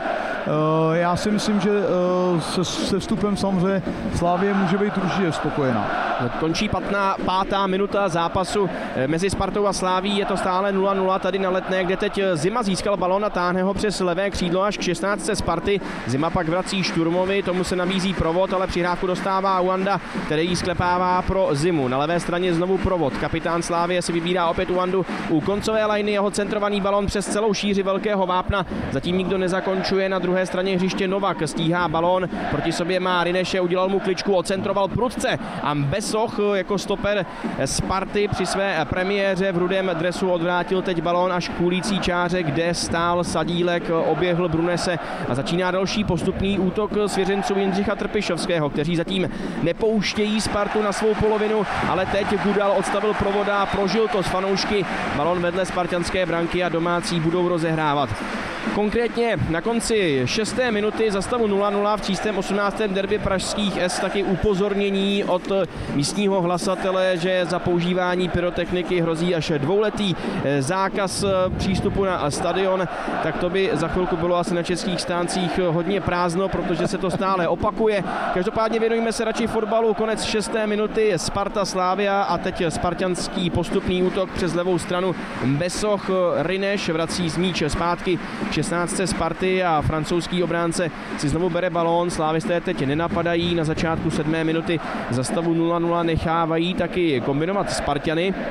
Já si myslím, že se, se vstupem samozřejmě Slavie může být určitě spokojená. Končí patná, pátá minuta zápasu mezi Spartou a Slaví, je to stále nula nula tady na Letné, kde teď Zima získal balón a táhne ho přes levé křídlo až k šestnáctce Sparty. Zima pak vrací Šturmovi, tomu se nabízí Provod, ale přihrávku dostává Uanda, který ji sklepává pro Zimu. Na levé straně znovu Provod, kapitán Slávie si vybírá opět Uandu u koncové lajny, jeho centrovaný balón přes celou šíři velkého vápna, zatím nikdo nezakončuje. Na druhé straně hřiště Novak stíhá balón, proti sobě má Rineše, udělal mu kličku, ocentroval prudce a Besoch jako stoper Sparty při své premiéře v rudém dresu odvrátil teď balón až k půlící čáře, kde stál Sadílek, oběhl Brunese a začíná další postupný útok svěřenců Jindřicha Trpišovského, kteří zatím nepouštějí Spartu na svou polovinu, ale teď Gudal odstavil Provoda, prožil to s fanoušky, balón vedle spartanské branky a domácí budou rozehrávat. Konkrétně na konci šesté minuty za stavu nula nula v třístém osmnáctém derby pražských S taky upozornění od místního hlasatele, že za používání pyrotechniky hrozí až dvouletý zákaz přístupu na stadion, tak to by za chvilku bylo asi na českých stáncích hodně prázdno, protože se to stále opakuje. Každopádně věnujeme se radši fotbalu, konec šesté minuty, Sparta Slavia a teď spartanský postupný útok přes levou stranu. Besoch, Rineš vrací z míče zpátky šestnáctce Sparty a francouzský obránce si znovu bere balón. Slávisté teď nenapadají, na začátku sedmé minuty za stavu nula nula nechávají taky kombinovat Spartany.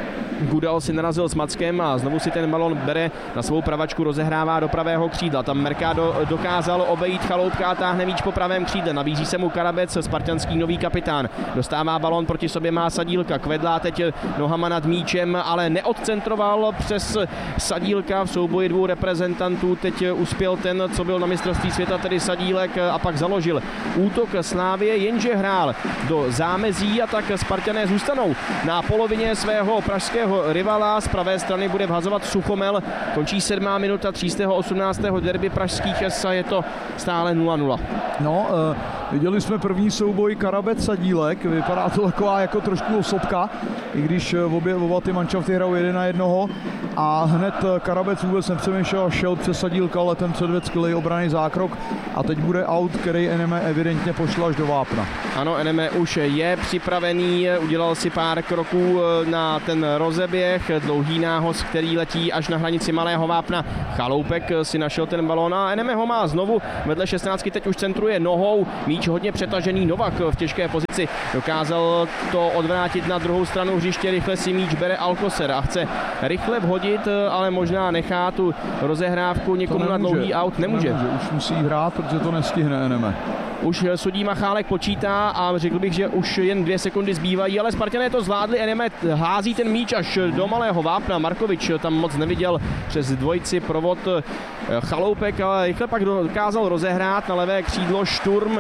Gudal si narazil s Mackem a znovu si ten balon bere na svou pravačku, rozehrává do pravého křídla. Tam Mercado dokázal obejít Chaloupka a táhne míč po pravém křídle. Nabízí se mu Karabec, spartanský nový kapitán. Dostává balon, proti sobě má Sadílka. Kvedlá teď nohama nad míčem, ale neodcentroval přes Sadílka v souboji dvou reprezentantů. Teď uspěl ten, co byl na mistrovství světa, tedy Sadílek, a pak založil útok Slávie, jenže hrál do zámezí a tak Spartané zůstanou na polovině svého pražského rivala. Z pravé strany bude vhazovat Suchomel. Končí sedmá minuta třístého osmnáctého derby pražských S a je to stále nula nula. No, uh, viděli jsme první souboj Karabec Sadílek, vypadá to taková jako trošku osobka, i když obě, oba ty manšafty hrajou jeden na jednoho a hned Karabec vůbec nepřemýšlel a šel přes Sadílka, ale ten předvedl skvělý obranný zákrok a teď bude aut, který Eneme evidentně pošle až do vápna. Ano, Eneme už je připravený, udělal si pár kroků na ten rozeběh, dlouhý nához, který letí až na hranici malého vápna. Chaloupek si našel ten balón a Eneme ho má znovu vedle šestnáctky, teď už centruje nohou, míč hodně přetažený, Novak v těžké pozici dokázal to odvrátit na druhou stranu hřiště, rychle si míč bere Alcocer a chce rychle vhodit, ale možná nechá tu rozehrávku někomu na dlouhý aut, nemůže. nemůže. Už musí hrát, protože to nestihne Eneme. Už sudí Machálek počítá a řekl bych, že už jen dvě sekundy zbývají, ale Spartané to zvládli. Eneme hází ten míč až do malého vápna. Markovič tam moc neviděl přes dvojici provod Chaloupek, ale rychle pak dokázal rozehrát na levé křídlo Šturm.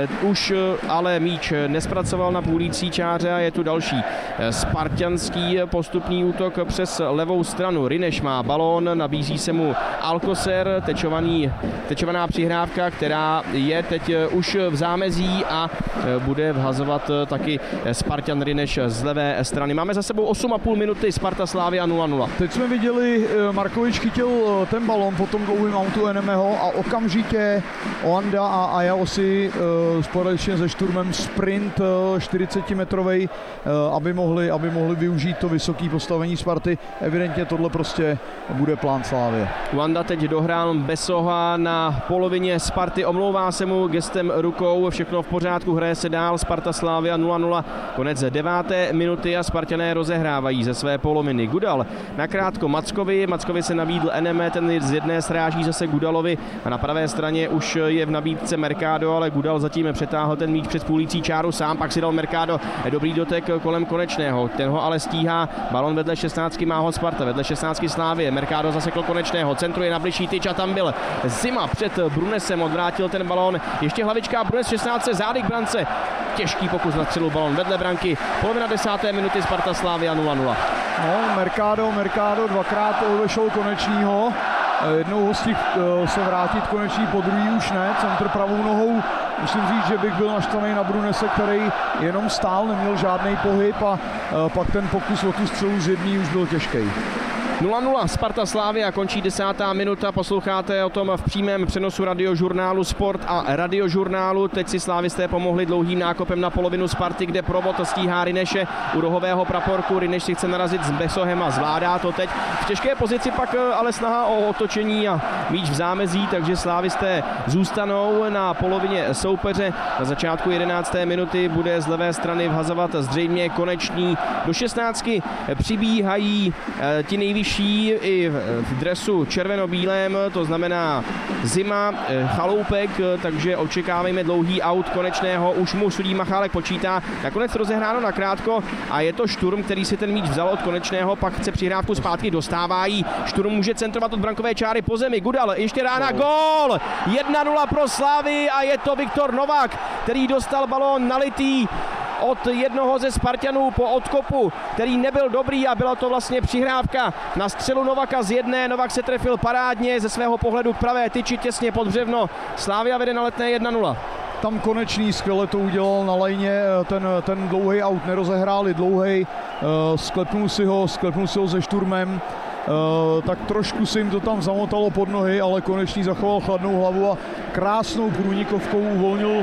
Už ale míč nespracoval na půlící čáře a je tu další spartanský postupný útok přes levou stranu. Rineš má balón, nabízí se mu Alcocer, tečovaný, tečovaná přihrávka, která je teď už v zámezí a bude vhazovat taky Spartan Rineš z levé strany. Máme za sebou osm a půl minuty, Sparta Slavia nula nula. Teď jsme viděli, Markovič chytil ten balón po tom dlouhým autu Enemeho a okamžitě Oanda a Ayaosi společně se Šturmem sprint čtyřicetimetrovej, aby mohli, aby mohli využít to vysoké postavení Sparty. Evidentně tohle prostě bude plán Slávie. Oanda teď dohrál Besoha na polovině Sparty, omlouvá se mu gestem rukou, všechno v pořádku, hraje se dál, Sparta Slavia nula nula, konec deváté minuty a Spartané rozehrávají ze své poloviny. Gudal nakrátko Mackovi, Mackovi se nabídl Eneme, ten z jedné sráží zase Gudalovi a na pravé straně už je v nabídce Mercado, ale Gudal zatím přetáhl ten míč přes půlící čáru sám, pak si dal Mercado dobrý dotek kolem Konečného, ten ho ale stíhá, balon vedle šestnáctky má ho Sparta, vedle šestnáctky Slávie, Mercado zasekl Konečného, centruje na bližší tyč a tam byl Zima před Brunesem, odvrátil ten balon, ještě hlavička Brunes šestnáct zády k brance, těžký pokus na střelu, balon vedle branky, polovina desáté minuty, Sparta Slavia nula nula. No, Mercado, Mercado dvakrát obešel Konečního, jednou ho stihl se vrátit Konečný, po druhý už ne, centr pravou nohou. Musím říct, že bych byl naštvaný na Brunese, který jenom stál, neměl žádný pohyb a pak ten pokus o tu střelu z jedný už byl těžký. nula nula Sparta Slavia, končí desátá minuta, posloucháte o tom v přímém přenosu radiožurnálu Sport a radiožurnálu. Teď si slávisté pomohli dlouhým nákopem na polovinu Sparty, kde provod stíhá Rineše u rohového praporku. Rineš si chce narazit s Besohem a zvládá to teď. V těžké pozici pak ale snaha o otočení a míč v zámezí, takže slávisté zůstanou na polovině soupeře. Na začátku jedenácté minuty bude z levé strany vhazovat zřejmě Konečný. Do šestnáctky přibíhají ti nejvyšší i v dresu červeno-bílém, to znamená Zima, Chaloupek, takže očekávejme dlouhý aut Konečného, už mu sudí Machálek počítá, nakonec rozehráno nakrátko a je to Šturm, který si ten míč vzal od Konečného, pak chce přihrávku zpátky, dostává jí, Šturm může centrovat od brankové čáry po zemi, Gudal, ještě rána, gól! jedna nula pro Slavii a je to Viktor Novák, který dostal balón nalitý od jednoho ze Spartanů po odkopu, který nebyl dobrý a byla to vlastně přihrávka na střelu Novaka z jedné. Novak se trefil parádně ze svého pohledu k pravé tyči těsně pod břevno. Slavia vede na Letné jedna nula. Tam Konečný skvěle to udělal na lajně, ten, ten dlouhý aut nerozehráli dlouhý, sklepnul si ho, sklepnul si ho se Šturmem. Uh, tak trošku se jim to tam zamotalo pod nohy, ale Konečný zachoval chladnou hlavu a krásnou průnikovkou uvolnil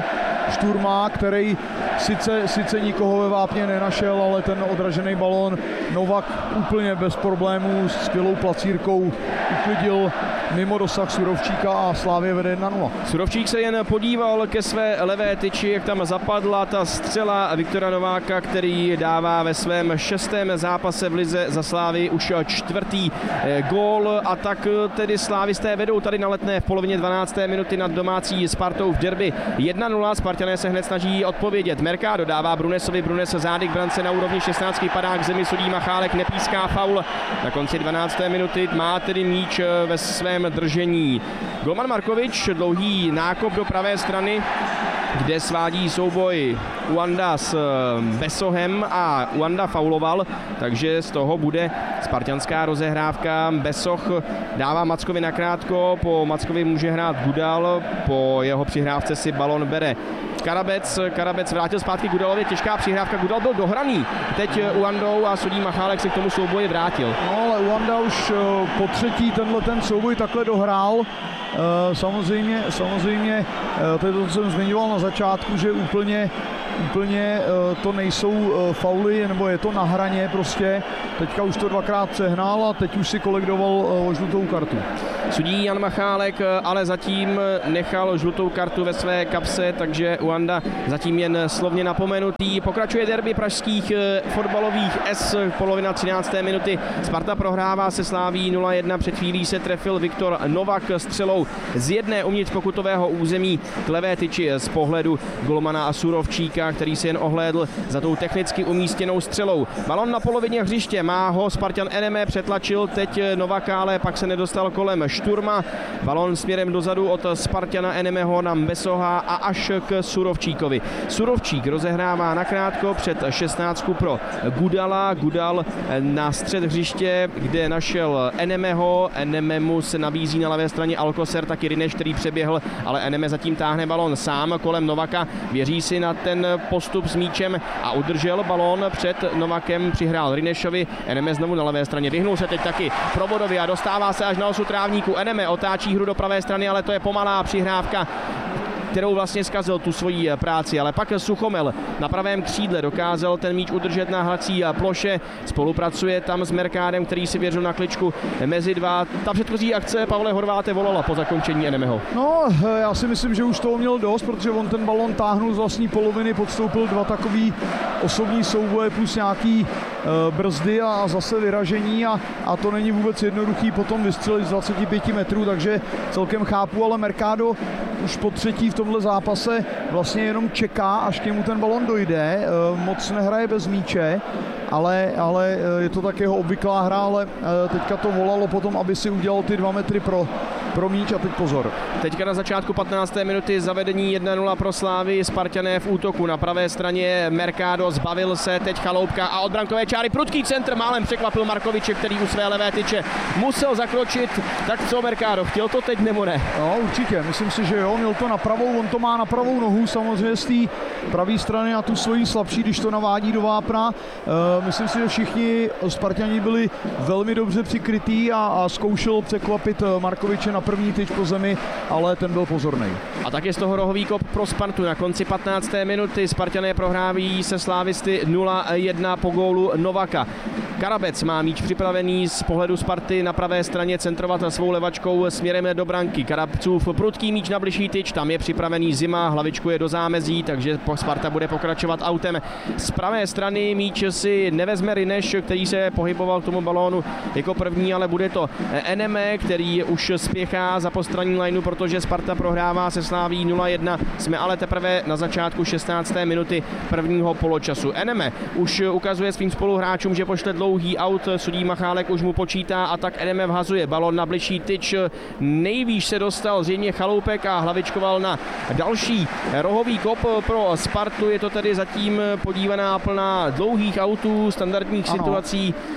Šturma, který sice, sice nikoho ve vápně nenašel, ale ten odražený balón Novak úplně bez problémů s skvělou placírkou uklidil mimo dosah Surovčíka a Slávě vede jedna nula. Surovčík se jen podíval ke své levé tyči, jak tam zapadla ta střela Viktora Nováka, který dává ve svém šestém zápase v lize za Slávy už čtvrtý gól, a tak tedy slávisté vedou tady na Letné v polovině dvanácté minuty nad domácí Spartou v derby jedna nula. Spartané se hned snaží odpovědět. Mercado dává Brunesovi, Brunes zády k brance na úrovni šestnáctky, padá k zemi, sudí Machálek, nepíská faul. Na konci dvanácté minuty má tedy míč ve svém držení golman Markovič, dlouhý nákop do pravé strany, kde svádí souboj Uanda s Besohem a Uanda fauloval, takže z toho bude spartanská rozehrávka. Besoch dává Mackovi nakrátko, po Mackovi může hrát Gudal, po jeho přihrávce si balon bere Karabec, Karabec vrátil zpátky Gudalovi, těžká přihrávka, Gudal byl dohraný teď Uandou a sudí Machálek se k tomu souboji vrátil. No ale Uanda už po třetí tenhle ten souboj takhle dohrál. Samozřejmě, samozřejmě, to je to, co jsem zmiňoval na začátku, že úplně úplně to nejsou fauly, nebo je to na hraně prostě. Teďka už to dvakrát přehnal a teď už si kolektoval o žlutou kartu. Sudí Jan Machálek ale zatím nechal žlutou kartu ve své kapse, takže Uanda zatím jen slovně napomenutý. Pokračuje derby pražských fotbalových S, polovina třinácté minuty. Sparta prohrává se Sláví nula jedna, před chvílí se trefil Viktor Novak střelou z jedné uvnitř pokutového území k levé tyči z pohledu golmana Surovčíka, který se jen ohlédl za tou technicky umístěnou střelou. Balon na polovině hřiště, má ho Spartan Eneme, přetlačil teď Novaka, ale pak se nedostal kolem Šturma. Balon směrem dozadu od Spartana Enemeho na Besoha a až k Surovčíkovi. Surovčík rozehrává nakrátko před šestnáctku pro Gudala. Gudal na střed hřiště, kde našel Enemeho. Enememu se nabízí na levé straně Alcocer, taky Rineš, který přeběhl, ale Eneme zatím táhne balon sám kolem Novaka. Věří si na ten postup s míčem a udržel balón před Novakem, přihrál Rinešovi. Eneme znovu na levé straně, vyhnul se teď taky Probodovi a dostává se až na osu trávníku. Eneme otáčí hru do pravé strany, ale to je pomalá přihrávka, kterou vlastně zkazil tu svoji práci, ale pak Suchomel na pravém křídle dokázal ten míč udržet na hrací ploše, spolupracuje tam s Mercádem, který si věřil na kličku mezi dva. Ta předchozí akce Pavle Horváte volala po zakončení Enemeho. No, já si myslím, že už toho měl dost, protože on ten balon táhnul z vlastní poloviny, podstoupil dva takový osobní souboje plus nějaký e, brzdy a zase vyražení a, a to není vůbec jednoduchý potom vystřelit z dvacet pět metrů, takže celkem chápu, ale Mercado už po třetí v tomhle zápase vlastně jenom čeká, až k němu ten balon dojde, moc nehraje bez míče, ale, ale je to tak jeho obvyklá hra, ale teďka to volalo potom, aby si udělal ty dva metry pro, pro míč a teď pozor. Teďka na začátku patnácté minuty zavedení jedna nula pro Slávy, Spartané v útoku, na pravé straně Mercado, zbavil se teď Chaloupka a od brankové čáry prudký centr, málem překvapil Markoviče, který u své levé tyče musel zakročit. Tak co Mercado, chtěl to teď nebo ne? No určitě, myslím si, že jo, měl to na pravou, on to má na pravou nohu, samozřejmě z té pravé strany na tu svoji slabší, když to navádí do vápna. E, myslím si, že všichni Spartani byli velmi dobře přikrytí a, a zkoušel překvapit Markoviče na první tyč po zemi, ale ten byl pozorný. A tak je z toho rohový kop pro Spartu. Na konci patnácté minuty Spartané prohrávají se Slávisty nula jedna po gólu Novaka. Karabec má míč připravený z pohledu Sparty na pravé straně centrovat svou levačkou směrem do branky. Karabcův prudký míč na bližší tyč, tam je připravený Zima, hlavičku je do zámezí, takže Sparta bude pokračovat autem. Z pravé strany míč si nevezme Rineš, který se pohyboval k tomu balónu jako první, ale bude to Eneme, který už spěchá za postranní lineu, protože Sparta prohrává se Sláví nula jedna. Jsme ale teprve na začátku šestnácté minuty prvního poločasu. Eneme už ukazuje svým spoluhráčům, že pošle dlouhý aut, sudí Machálek už mu počítá a tak Eneme vhazuje balon na bližší tyč. Nejvýš se dostal zřejmě Chaloupek a hlavičkoval na další rohový kop pro Spartu. Je to tedy zatím podívaná plná dlouhých autů, standardních ano. situací.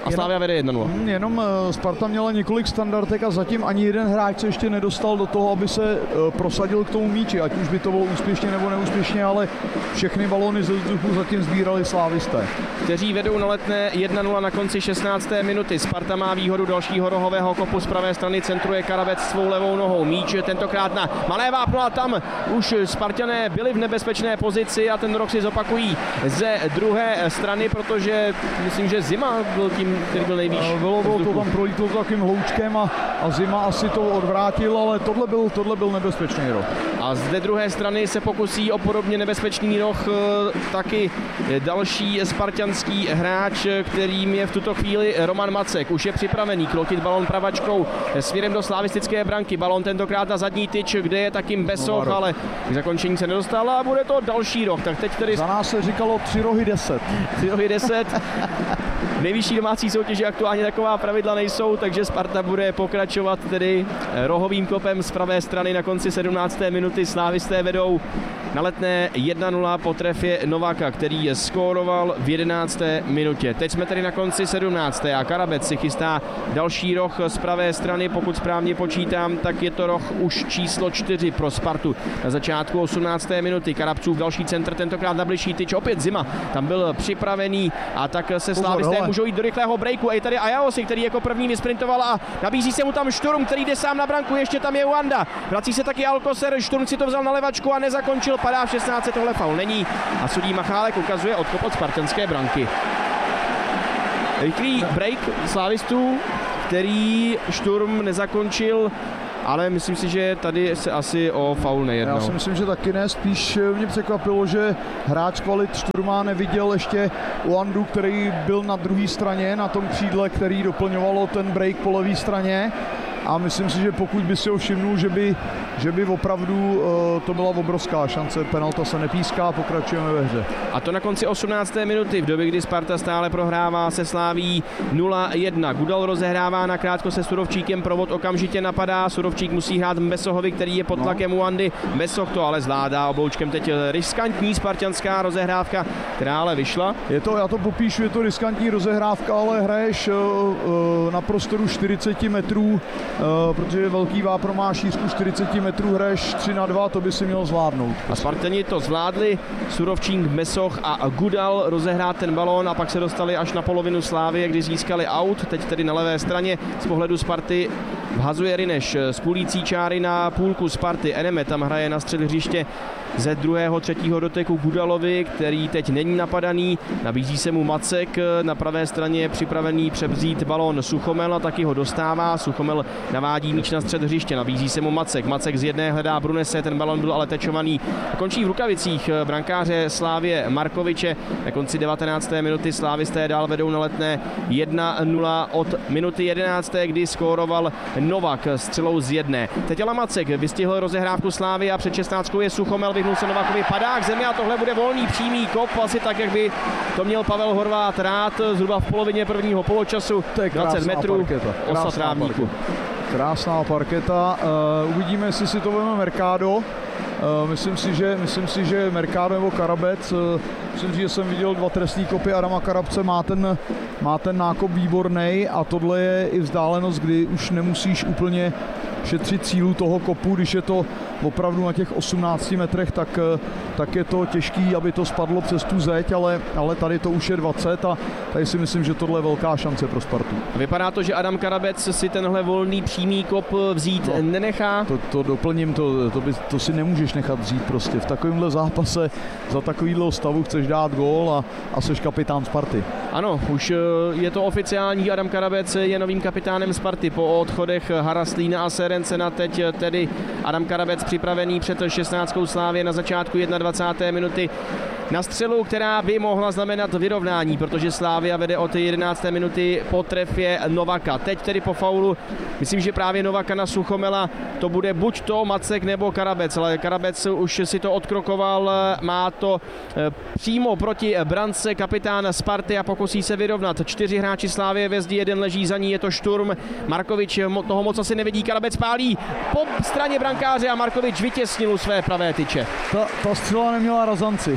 A Slavia vede jedna nula. Jenom Sparta měla několik standardek a zatím ani jeden hráč se ještě nedostal do toho, aby se prosadil k tomu míči, ať už by to bylo úspěšně nebo neúspěšně, ale všechny balóny ze vzduchu zatím sbírali slávisté. Kteří vedou na Letné jedna nula na konci šestnácté minuty. Sparta má výhodu dalšího rohového kopu z pravé strany, centruje Karabec svou levou nohou. Míč tentokrát na malé vápno a tam už Spartané byli v nebezpečné pozici a ten rok si zopakují ze druhé strany, protože myslím, že Zima byl tím, který byl nejvíc. Bylo, bylo to tam prolítlo takovým hloučkem a, a Zima asi to odvrátil, ale tohle byl, tohle byl nebezpečný roh. A z druhé strany se pokusí o podobně nebezpečný roh taky další spartanský hráč, kterým je v tuto chvíli Roman Macek. Už je připravený krotit balon pravačkou směrem do slavistické branky. Balon tentokrát na zadní tyč, kde je taky Besoch, no, ale k zakončení se nedostal a bude to další roh. Tak teď tedy... Za nás se říkalo tři rohy deset. Tři rohy deset. V nejvyšší domácí soutěži aktuálně taková pravidla nejsou, takže Sparta bude pokračovat tedy rohovým kopem z pravé strany na konci sedmnácté minuty. Slávisté vedou na Letné jedna nula po trefě Novaka, který je skóroval v jedenácté minutě. Teď jsme tedy na konci sedmnácté a Karabec si chystá další roh z pravé strany. Pokud správně počítám, tak je to roh už číslo čtyři pro Spartu. Na začátku osmnácté minuty Karabcův další centr, tentokrát na bližší tyč. Opět Zima tam byl připravený a tak se slávisté můžou jít do rychlého breaku. A je tady Ajaosi, který jako první vysprintoval a nabízí se mu tam Šturm, který jde sám na branku. Ještě tam je Uanda. Vrací se taky Alcocer. Šturm si to vzal na levačku a nezakončil. Padá v šestnácté, tohle faul není. A sudí Machálek ukazuje odkop od spartanské branky. Rychlý break slávistů, který Šturm nezakončil, ale myslím si, že tady se asi o faul nejednalo. Já si myslím, že taky ne, spíš mě překvapilo, že hráč kvalit Šturma neviděl ještě Uandu, který byl na druhé straně, na tom křídle, který doplňovalo ten break po levé straně. A myslím si, že pokud by si ho všimnul, že by, že by opravdu uh, to byla obrovská šance, penalta se nepíská, pokračujeme ve hře. A to na konci osmnácté minuty, v době, kdy Sparta stále prohrává se Slaví nula jedna. Gudal rozehrává nakrátko se Surovčíkem, provod okamžitě napadá, Surovčík musí hrát Besohovi, který je pod tlakem Uandy. Besoh to ale zvládá obloučkem, teď riskantní spartanská rozehrávka, která ale vyšla. Je to, já to popíšu, je to riskantní rozehrávka, ale hraješ uh, uh, na prostoru čtyřicet metrů, Uh, protože velký vápno má šířku čtyřicet metrů, hraješ tři na dva, to by si měl zvládnout. A Spartani to zvládli, Surovčík, Besoch a Gudal rozehrát ten balón a pak se dostali až na polovinu Slávie, kdy získali aut, teď tedy na levé straně z pohledu Sparty vhazuje Rineš z půlící čáry na půlku Sparty. Eneme tam hraje na střed hřiště ze druhého, třetího doteku Gudalovi, který teď není napadaný. Nabízí se mu Macek, na pravé straně je připravený převzít balón Suchomel a taky ho dostává. Suchomel navádí míč na střed hřiště, nabízí se mu Macek. Macek z jedné hledá Brunese, ten balón byl ale tečovaný. Končí v rukavicích brankáře Slávie Markoviče. Na konci devatenácté minuty slávisté dál vedou na Letné jedna nula od minuty jedenácté, kdy skóroval Novak střelou z jedné. Teď ale Macek vystihl rozehrávku Slávy a před šestnáctkou je Suchomel, vyhnul se Novakovi, padá k zemi a tohle bude volný přímý kop, asi tak, jak by to měl Pavel Horvát rád, zhruba v polovině prvního poločasu, dvacet metrů, osa trávníku. Krásná parketa, uh, uvidíme, jestli si to vezme Mercado. Uh, myslím si, že, myslím si, že Mercado nebo Karabec, uh, myslím si, že jsem viděl dva trestní kopy Adama Karabce, má ten, má ten nákop výborný a tohle je i vzdálenost, kdy už nemusíš úplně šetřit cílu toho kopu, když je to opravdu na těch osmnácti metrech, tak, tak je to těžký, aby to spadlo přes tu zeď, ale, ale tady to už je dvacet a tady si myslím, že tohle je velká šance pro Spartu. Vypadá to, že Adam Karabec si tenhle volný přímý kop vzít no, nenechá. To, to doplním, to, to, by, to si nemůžeš nechat vzít prostě. V takovémhle zápase za takovýhle stavu chceš dát gól a, a seš kapitán Sparty. Ano, už je to oficiální, Adam Karabec je novým kapitánem Sparty po odchodech Haraslína a Serencena, teď tedy Adam Karabec připravený před šestnáctkou Slávie na začátku dvacáté první minuty na střelu, která by mohla znamenat vyrovnání, protože Slavia vede od jedenácté minuty po trefě Novaka. Teď tedy po faulu, myslím, že právě Novaka na Suchomela, to bude buď to Macek nebo Karabec, ale Karabec už si to odkrokoval, má to přímo proti brance kapitán Sparty a pokusí se vyrovnat. Čtyři hráči Slavie ve zdi, jeden leží za ní, je to Šturm. Markovič toho moc asi nevidí, Karabec pálí po straně brankáře a Markovič vytěsnil své pravé tyče. Ta, ta střela neměla razanci.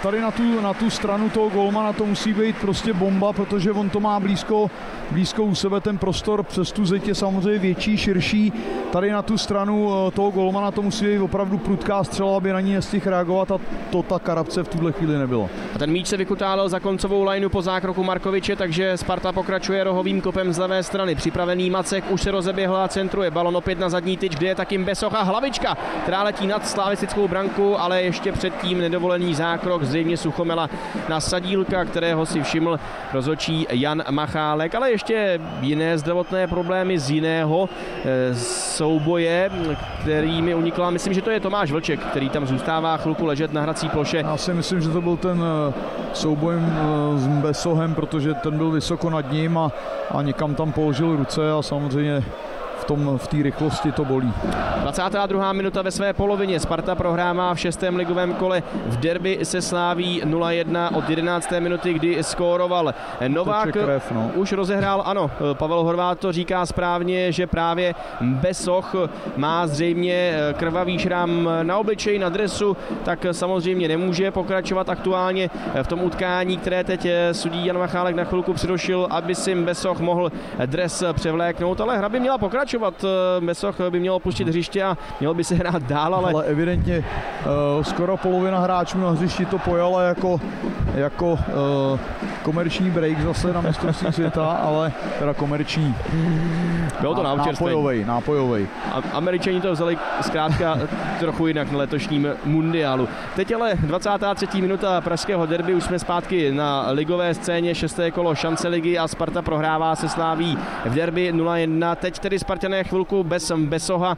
tady na tu, na tu stranu toho golmana to musí být prostě bomba, protože on to má blízko, blízko u sebe, ten prostor přes tu zeď je samozřejmě větší, širší. Tady na tu stranu toho golmana to musí být opravdu prudká střela, aby na ní nestihl reagovat a to ta Karabce v tuhle chvíli nebylo. A ten míč se vykutálil za koncovou lineu po zákroku Markoviče, takže Sparta pokračuje rohovým kopem z levé strany. Připravený Macek už se rozeběhl a centruje. Balon opět na zadní tyč, kde je taky Besoch a hlavička, která letí nad slavistickou branku, ale ještě předtím nedovolený zákrok zřejmě Suchomela na Sadílka, kterého si všiml rozhodčí Jan Machálek, ale ještě jiné zdravotné problémy z jiného e, souboje, který mi unikla. Myslím, že to je Tomáš Vlček, který tam zůstává chvilku ležet na hrací ploše. Já si myslím, že to byl ten souboj s Besohem, protože ten byl vysoko nad ním a, a někam tam položil ruce a samozřejmě v tom v té rychlosti to bolí. dvacátá druhá minuta ve své polovině. Sparta prohrává v šestém ligovém kole v derby se Slaví nula jedna od jedenácté minuty, kdy skóroval Novák. Krev, no. Už rozehrál, ano, Pavel Horváth to říká správně, že právě Besoch má zřejmě krvavý šrám na obličeji, na dresu, tak samozřejmě nemůže pokračovat aktuálně v tom utkání, které teď sudí Jan Machálek na chvilku přidošil, aby si Besoch mohl dres převléknout, ale hra by měla pokračovat. Besoch by měl opustit hřiště a měl by se hrát dál, ale... ale evidentně uh, skoro polovina hráčů na hřišti to pojala jako, jako uh, komerční break zase na mistrovství světa, ale teda komerční. Bylo to na nápojovej, nápojovej. A Američani to vzali zkrátka trochu jinak na letošním mundiálu. Teď ale dvacátá třetí minuta pražského derby, už jsme zpátky na ligové scéně, šesté kolo šance ligy a Sparta prohrává se Slaví v derby nula jedna. Teď tedy Spartané chvilku bez Besoha,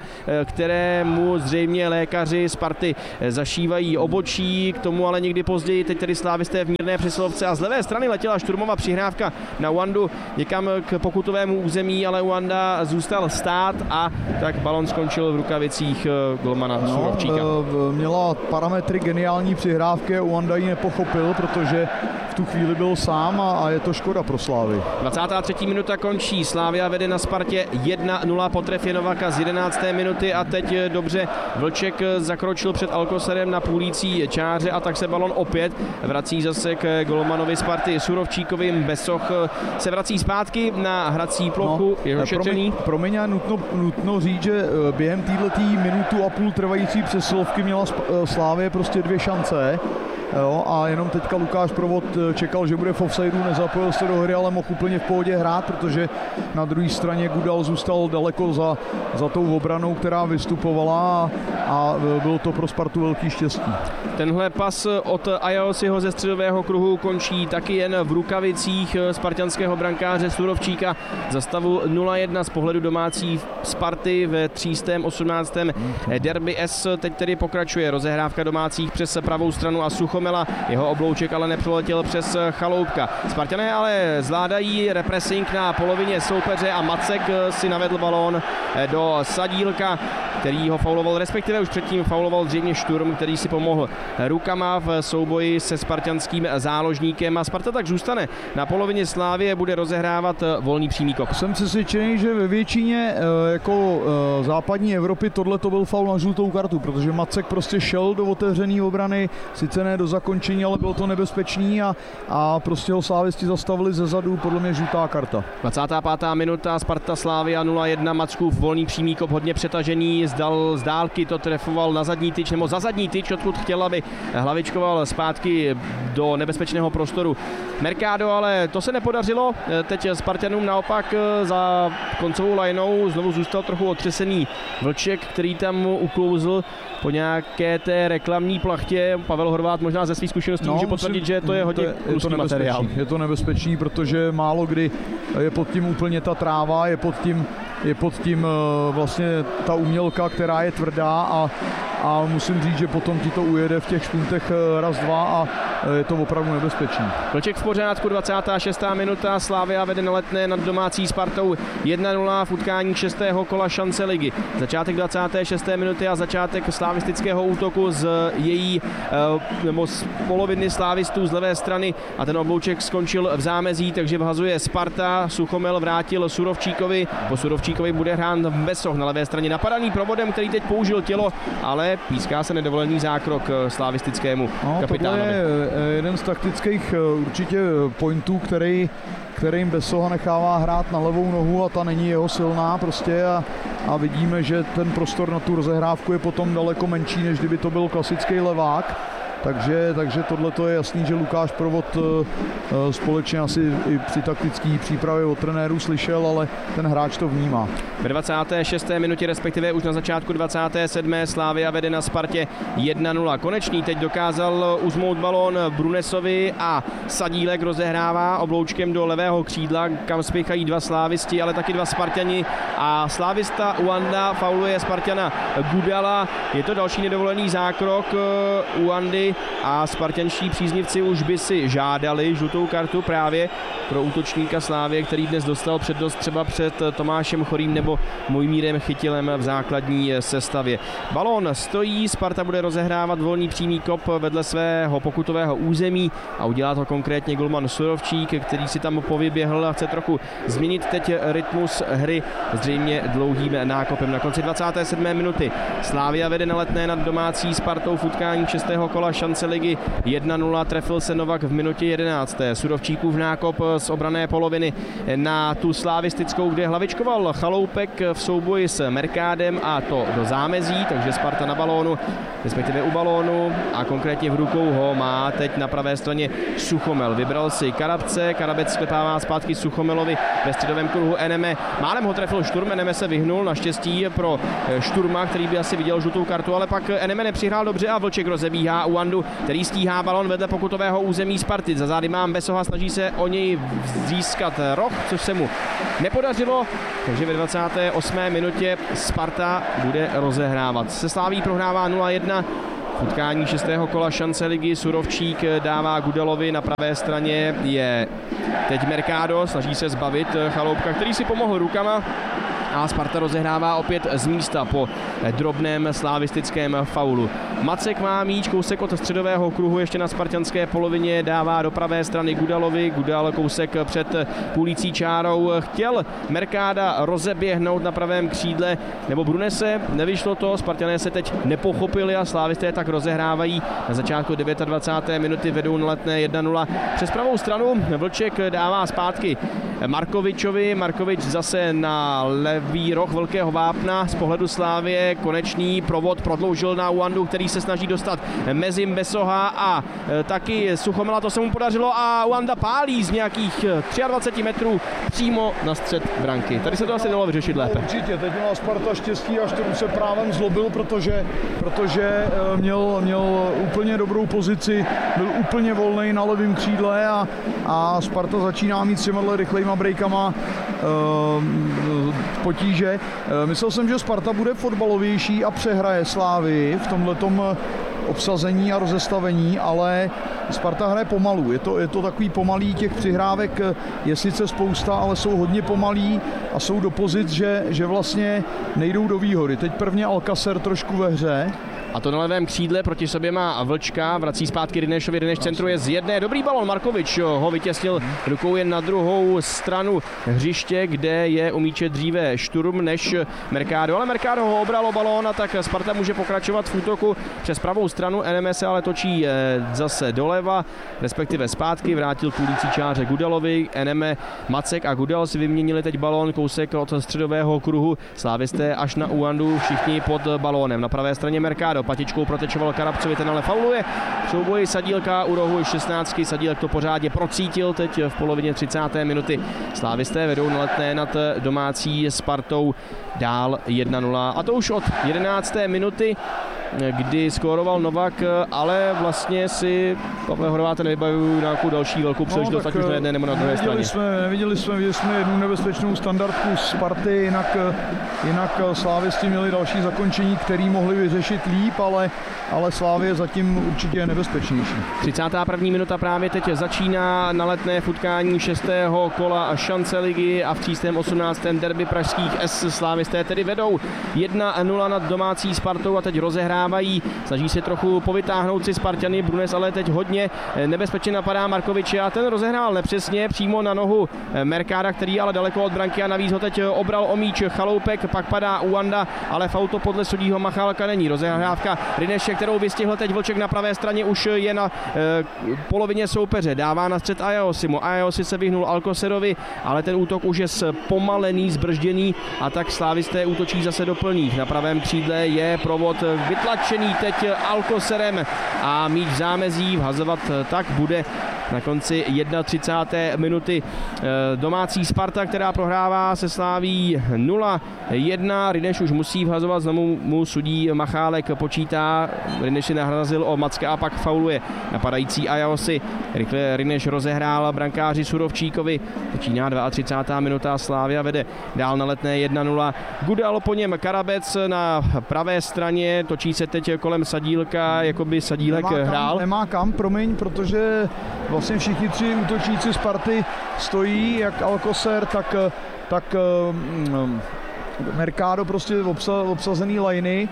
kterému zřejmě lékaři Sparty zašívají obočí, k tomu ale někdy později. Teď tedy slávisté v mírné přesilovce a z levé strany letěla šturmová přihrávka na Uandu někam k pokutovému území, ale Uanda zůstal stát a tak balon skončil v rukavicích golmana no, Surovčíka. Měla parametry geniální přihrávky, Uanda ji nepochopil, protože v tu chvíli byl sám a, a je to škoda pro Slávy. dvacátá třetí minuta končí, Slavia vede na Spartě jedna nula po trefě Novaka z jedenácté minuty a teď dobře Vlček zakročil před Alcocerem na půlící čáře a tak se balon opět vrací zase k golmanovi Sparty Surovčíkovi. Besoch se vrací zpátky na hrací plochu, no, jeho šetřený. Promiň, promiň nutno, nutno říct, že během této minutu a půl trvající přesilovky měla Slavie prostě dvě šance. Jo, a jenom teďka Lukáš Provod čekal, že bude v offsideu, nezapojil se do hry, ale mohl úplně v pohodě hrát, protože na druhé straně Gudal zůstal daleko za, za tou obranou, která vystupovala a, a bylo to pro Spartu velký štěstí. Tenhle pas od Ayosiho ze středového kruhu končí taky jen v rukavicích spartanského brankáře Surovčíka za stavu nula jedna z pohledu domácí Sparty ve třístém osmnáctém derby S. Teď tedy pokračuje rozehrávka domácích přes pravou stranu a Suchomela, jeho oblouček ale nepřeletěl přes Chaloupka. Spartané ale zvládají repressing na polovině soupeře a Macek si navedl balón do Sadílka, který ho fauloval, respektive už předtím fauloval zřejmě Šturm, který si pomohl rukama v souboji se spartanským záložníkem a Sparta tak zůstane na polovině Slávie, bude rozehrávat volný přímý kop. Jsem přesvědčený, že ve většině jako západní Evropy tohle to byl faul na žlutou kartu, protože Macek prostě šel do otevřené obrany, sice ne do zakončení, ale bylo to nebezpečný a, a prostě ho slávisti zastavili ze zadu, podle mě žlutá karta. dvacátá pátá minuta, Sparta Slavia nula jedna, Mackův volný přímý kop, hodně přetažený, zdal z dálky to trefoval na zadní tyč, nebo za zadní tyč, odkud chtěl, aby hlavičkoval zpátky do nebezpečného prostoru Mercado, ale to se nepodařilo. Teď Spartanům naopak za koncovou linou znovu zůstal trochu otřesený Vlček, který tam uklouzl po nějaké té reklamní plachtě. Pavel Horváth možná ze svých zkušeností no, může potvrdit, že to je hodně kusný materiál. Je to nebezpečný, protože málo kdy je pod tím úplně ta tráva, je pod tím, je pod tím vlastně ta umělka, která je tvrdá a, a musím říct, že potom ti to ujede v těch špuntech raz, dva a je to opravdu nebezpečný. Vlček v pořádku, dvacátá šestá minuta, Slavia vede na Letné nad domácí Spartou jedna nula v utkání šestého kola šance ligy. Začátek dvacáté šesté minuty a začátek slavistického útoku z její nebo z poloviny slávistů z levé strany a ten oblouček skončil v zámezí, takže vhazuje Sparta. Suchomel vrátil Surovčíkovi, po Surovčíkovi bude hrát Besoch na levé straně, napadaný Provodem, který teď použil tělo, ale píská se nedovolený zákrok slavistickému no, kapitánovi. Je jeden z taktických určitě pointů, který, kterým Besoha nechává hrát na levou nohu a ta není jeho silná prostě a, a vidíme, že ten prostor na tu rozehrávku je potom daleko menší, než kdyby to byl klasický levák. Takže, takže tohle je jasný, že Lukáš Provod e, společně asi i při taktické přípravě od trenérů slyšel, ale ten hráč to vnímá. Ve dvacáté šesté minutě, respektive už na začátku dvacáté sedmé Slavia vede na Spartě jedna nula. Konečný teď dokázal uzmout balón Brunesovi a Sadílek rozehrává obloučkem do levého křídla, kam spěchají dva slávisti, ale taky dva Sparťani a slávista Uanda fauluje Sparťana Gudala. Je to další nedovolený zákrok Uandy a spartanští příznivci už by si žádali žlutou kartu právě pro útočníka Slávie, který dnes dostal přednost třeba před Tomášem Chorým nebo Mojmírem Chytilem v základní sestavě. Balón stojí, Sparta bude rozehrávat volný přímý kop vedle svého pokutového území a udělá to konkrétně golman Surovčík, který si tam povyběhl a chce trochu změnit teď rytmus hry zřejmě dlouhým nákopem. Na konci dvacáté sedmé minuty Slavia vede na Letné nad domácí Spartou v utkání šestého kola šance ligy jedna nula, trefil se Novak v minutě jedenácté. Surovčíkův nákop z obrané poloviny na tu slavistickou, kde hlavičkoval Chaloupek v souboji s Merkádem a to do zámezí, takže Sparta na balónu, respektive u balónu a konkrétně v rukou ho má teď na pravé straně Suchomel. Vybral si Karabce, Karabec sklepává zpátky Suchomelovi ve středovém kruhu Eneme. Málem ho trefil Šturm, Eneme se vyhnul, naštěstí pro Šturma, který by asi viděl žlutou kartu, ale pak Eneme nepřihrál dobře a Vlček rozebíhá Uandu, který stíhá balon vedle pokutového území Sparty. Za zády mám Besoha, snaží se o něj získat roh, což se mu nepodařilo, takže ve dvacáté osmé minutě Sparta bude rozehrávat. Se Slaví prohrává nula jedna. V utkání šestého kola šance ligy Surovčík dává Gudalovi, na pravé straně je teď Mercado, snaží se zbavit Chaloupka, který si pomohl rukama a Sparta rozehrává opět z místa po drobném slavistickém faulu. Macek má míč, kousek od středového kruhu ještě na spartanské polovině, dává do pravé strany Gudalovi, Gudal kousek před půlící čárou, chtěl Mercada rozeběhnout na pravém křídle nebo Brunese, nevyšlo to, Spartané se teď nepochopili a slávisté tak rozehrávají. Na začátku dvacáté deváté minuty vedou na Letné jedna nula. Přes pravou stranu Vlček dává zpátky Markovičovi, Markovič zase na levý roh velkého vápna z pohledu Slávie, konečný provod prodloužil na Uandu, který se snaží dostat mezi Besoha a e, taky Suchomela, to se mu podařilo a Uanda pálí z nějakých dvacet tři metrů přímo na střed branky. Tady se to asi dalo vyřešit lépe. Určitě, teď měla Sparta štěstí a Šturm se právem zlobil, protože, protože měl, měl úplně dobrou pozici, byl úplně volný na levém křídle a, a Sparta začíná mít s těma rychlejma breakama e, potíže. E, myslel jsem, že Sparta bude fotbalovější a přehraje Slávii v tomhletom obsazení a rozestavení, ale Sparta hraje pomalu. Je to, je to takový pomalý, těch přihrávek je sice spousta, ale jsou hodně pomalý a jsou do pozic, že, že vlastně nejdou do výhody. Teď prvně Alcacer trošku ve hře. A to na levém křídle proti sobě má Vlčka, vrací zpátky Rinešovi, Rineš centruje z jedné, dobrý balon, Markovič ho vytěsnil rukou jen na druhou stranu hřiště, kde je u míče dříve Šturm než Mercado, ale Mercado ho obralo balón a tak Sparta může pokračovat v útoku přes pravou stranu, N M S ale točí zase doleva, respektive zpátky, vrátil půlící čáře Gudalovi, N M, Macek a Gudal si vyměnili teď balón, kousek od středového kruhu, slávisté až na Uandu, všichni pod balónem, na pravé straně Mercado, patičkou protečoval Karabcovi, ten ale fauluje. V souboji Sadílka u rohu šestnáctky, Sadílek to pořádně procítil teď v polovině třicáté minuty. Slávisté vedou na Letné nad domácí Spartou dál jedna nula a to už od jedenácté minuty, kdy skóroval Novak, ale vlastně si Pavle Horváte nevybavují nějakou další velkou příležitost, no, ať už na jedné nebo na druhé straně. Jsme, neviděli jsme, viděli jsme jednu nebezpečnou standardku Sparty, jinak, jinak slávisti měli další zakončení, který mohli vyřešit líp, ale, ale Slávie zatím určitě je nebezpečnější. třicátá první minuta právě teď začíná na Letné v utkání šestého kola šance ligy a v příštím osmnáctém derby pražských S. Slávisté tedy vedou jedna nula nad domácí Spartou a teď rozehrá nahrávají, snaží se trochu povytáhnout si Spartany, Brunes ale teď hodně nebezpečně napadá Markoviče a ten rozehrál nepřesně přímo na nohu Merkára, který ale daleko od branky a navíc ho teď obral o míč Chaloupek, pak padá Uanda, ale fauto podle sudího Machálka není. Rozehrávka Rineše, kterou vystihl teď Vlček na pravé straně, už je na e, polovině soupeře, dává na střed Ajosimu. Ajosi se vyhnul Alcocerovi, ale ten útok už je zpomalený, zbržděný a tak slávisté útočí zase doplní. Na pravém křídle je provod vytlačený teď Alcocerem a míč v zámezí, vhazovat tak bude na konci třicáté jedné minuty domácí Sparta, která prohrává se Slaví nula jedna. Rineš už musí vhazovat, znovu mu sudí Machálek počítá. Rineš si nahrazil o Macka a pak fauluje napadající Ajosi. Rychle Rineš rozehrál brankáři Surovčíkovi. Začíná třicátá druhá minuta, Slavia vede dál na Letné jedna nula. Gudal, po něm Karabec na pravé straně, točí se teď kolem Sadílka, jako by Sadílek nemá kam, hrál. Nemá kam, promiň, protože vlastně všichni tři útočníci Sparty stojí, jak Alcocer, tak, tak um, Mercado, prostě obsa, obsazený lajny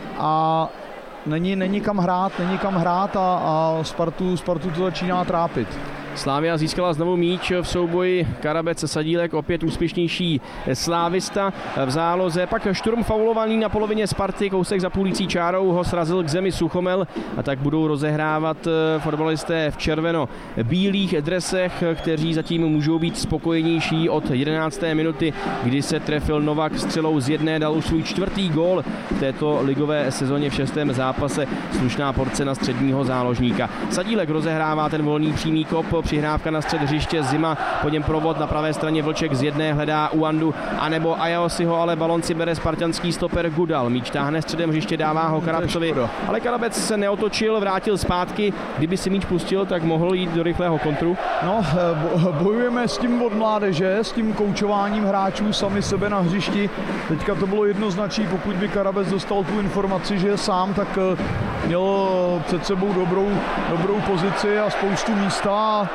a není, není kam hrát, není kam hrát a, a Spartu, Spartu to začíná trápit. Slavia získala znovu míč v souboji Karabec Sadílek, opět úspěšnější slávista v záloze. Pak šturm faulovaný na polovině Sparty, kousek za půlící čárou ho srazil k zemi Suchomel a tak budou rozehrávat fotbalisté v červeno-bílých dresech, kteří zatím můžou být spokojenější od jedenácté minuty, kdy se trefil Novak střelou z jedné, dal už svůj čtvrtý gól v této ligové sezóně v šestém zápase. Slušná porce na středního záložníka. Sadílek rozehrává ten volný přímý kop, přihrávka na střed hřiště, Zima, po něm provod na pravé straně, Vlček z jedné hledá Uandu, anebo Ajosiho, ale balon si bere spartanský stoper Gudal. Míč táhne středem hřiště, dává ho Karabcovi, ale Karabec se neotočil, vrátil zpátky, kdyby si míč pustil, tak mohl jít do rychlého kontru. No, bojujeme s tím od mládeže, s tím koučováním hráčů sami sebe na hřišti. Teďka to bylo jednoznačné, pokud by Karabec dostal tu informaci, že je sám, tak měl před sebou dobrou, dobrou pozici a spoustu místa.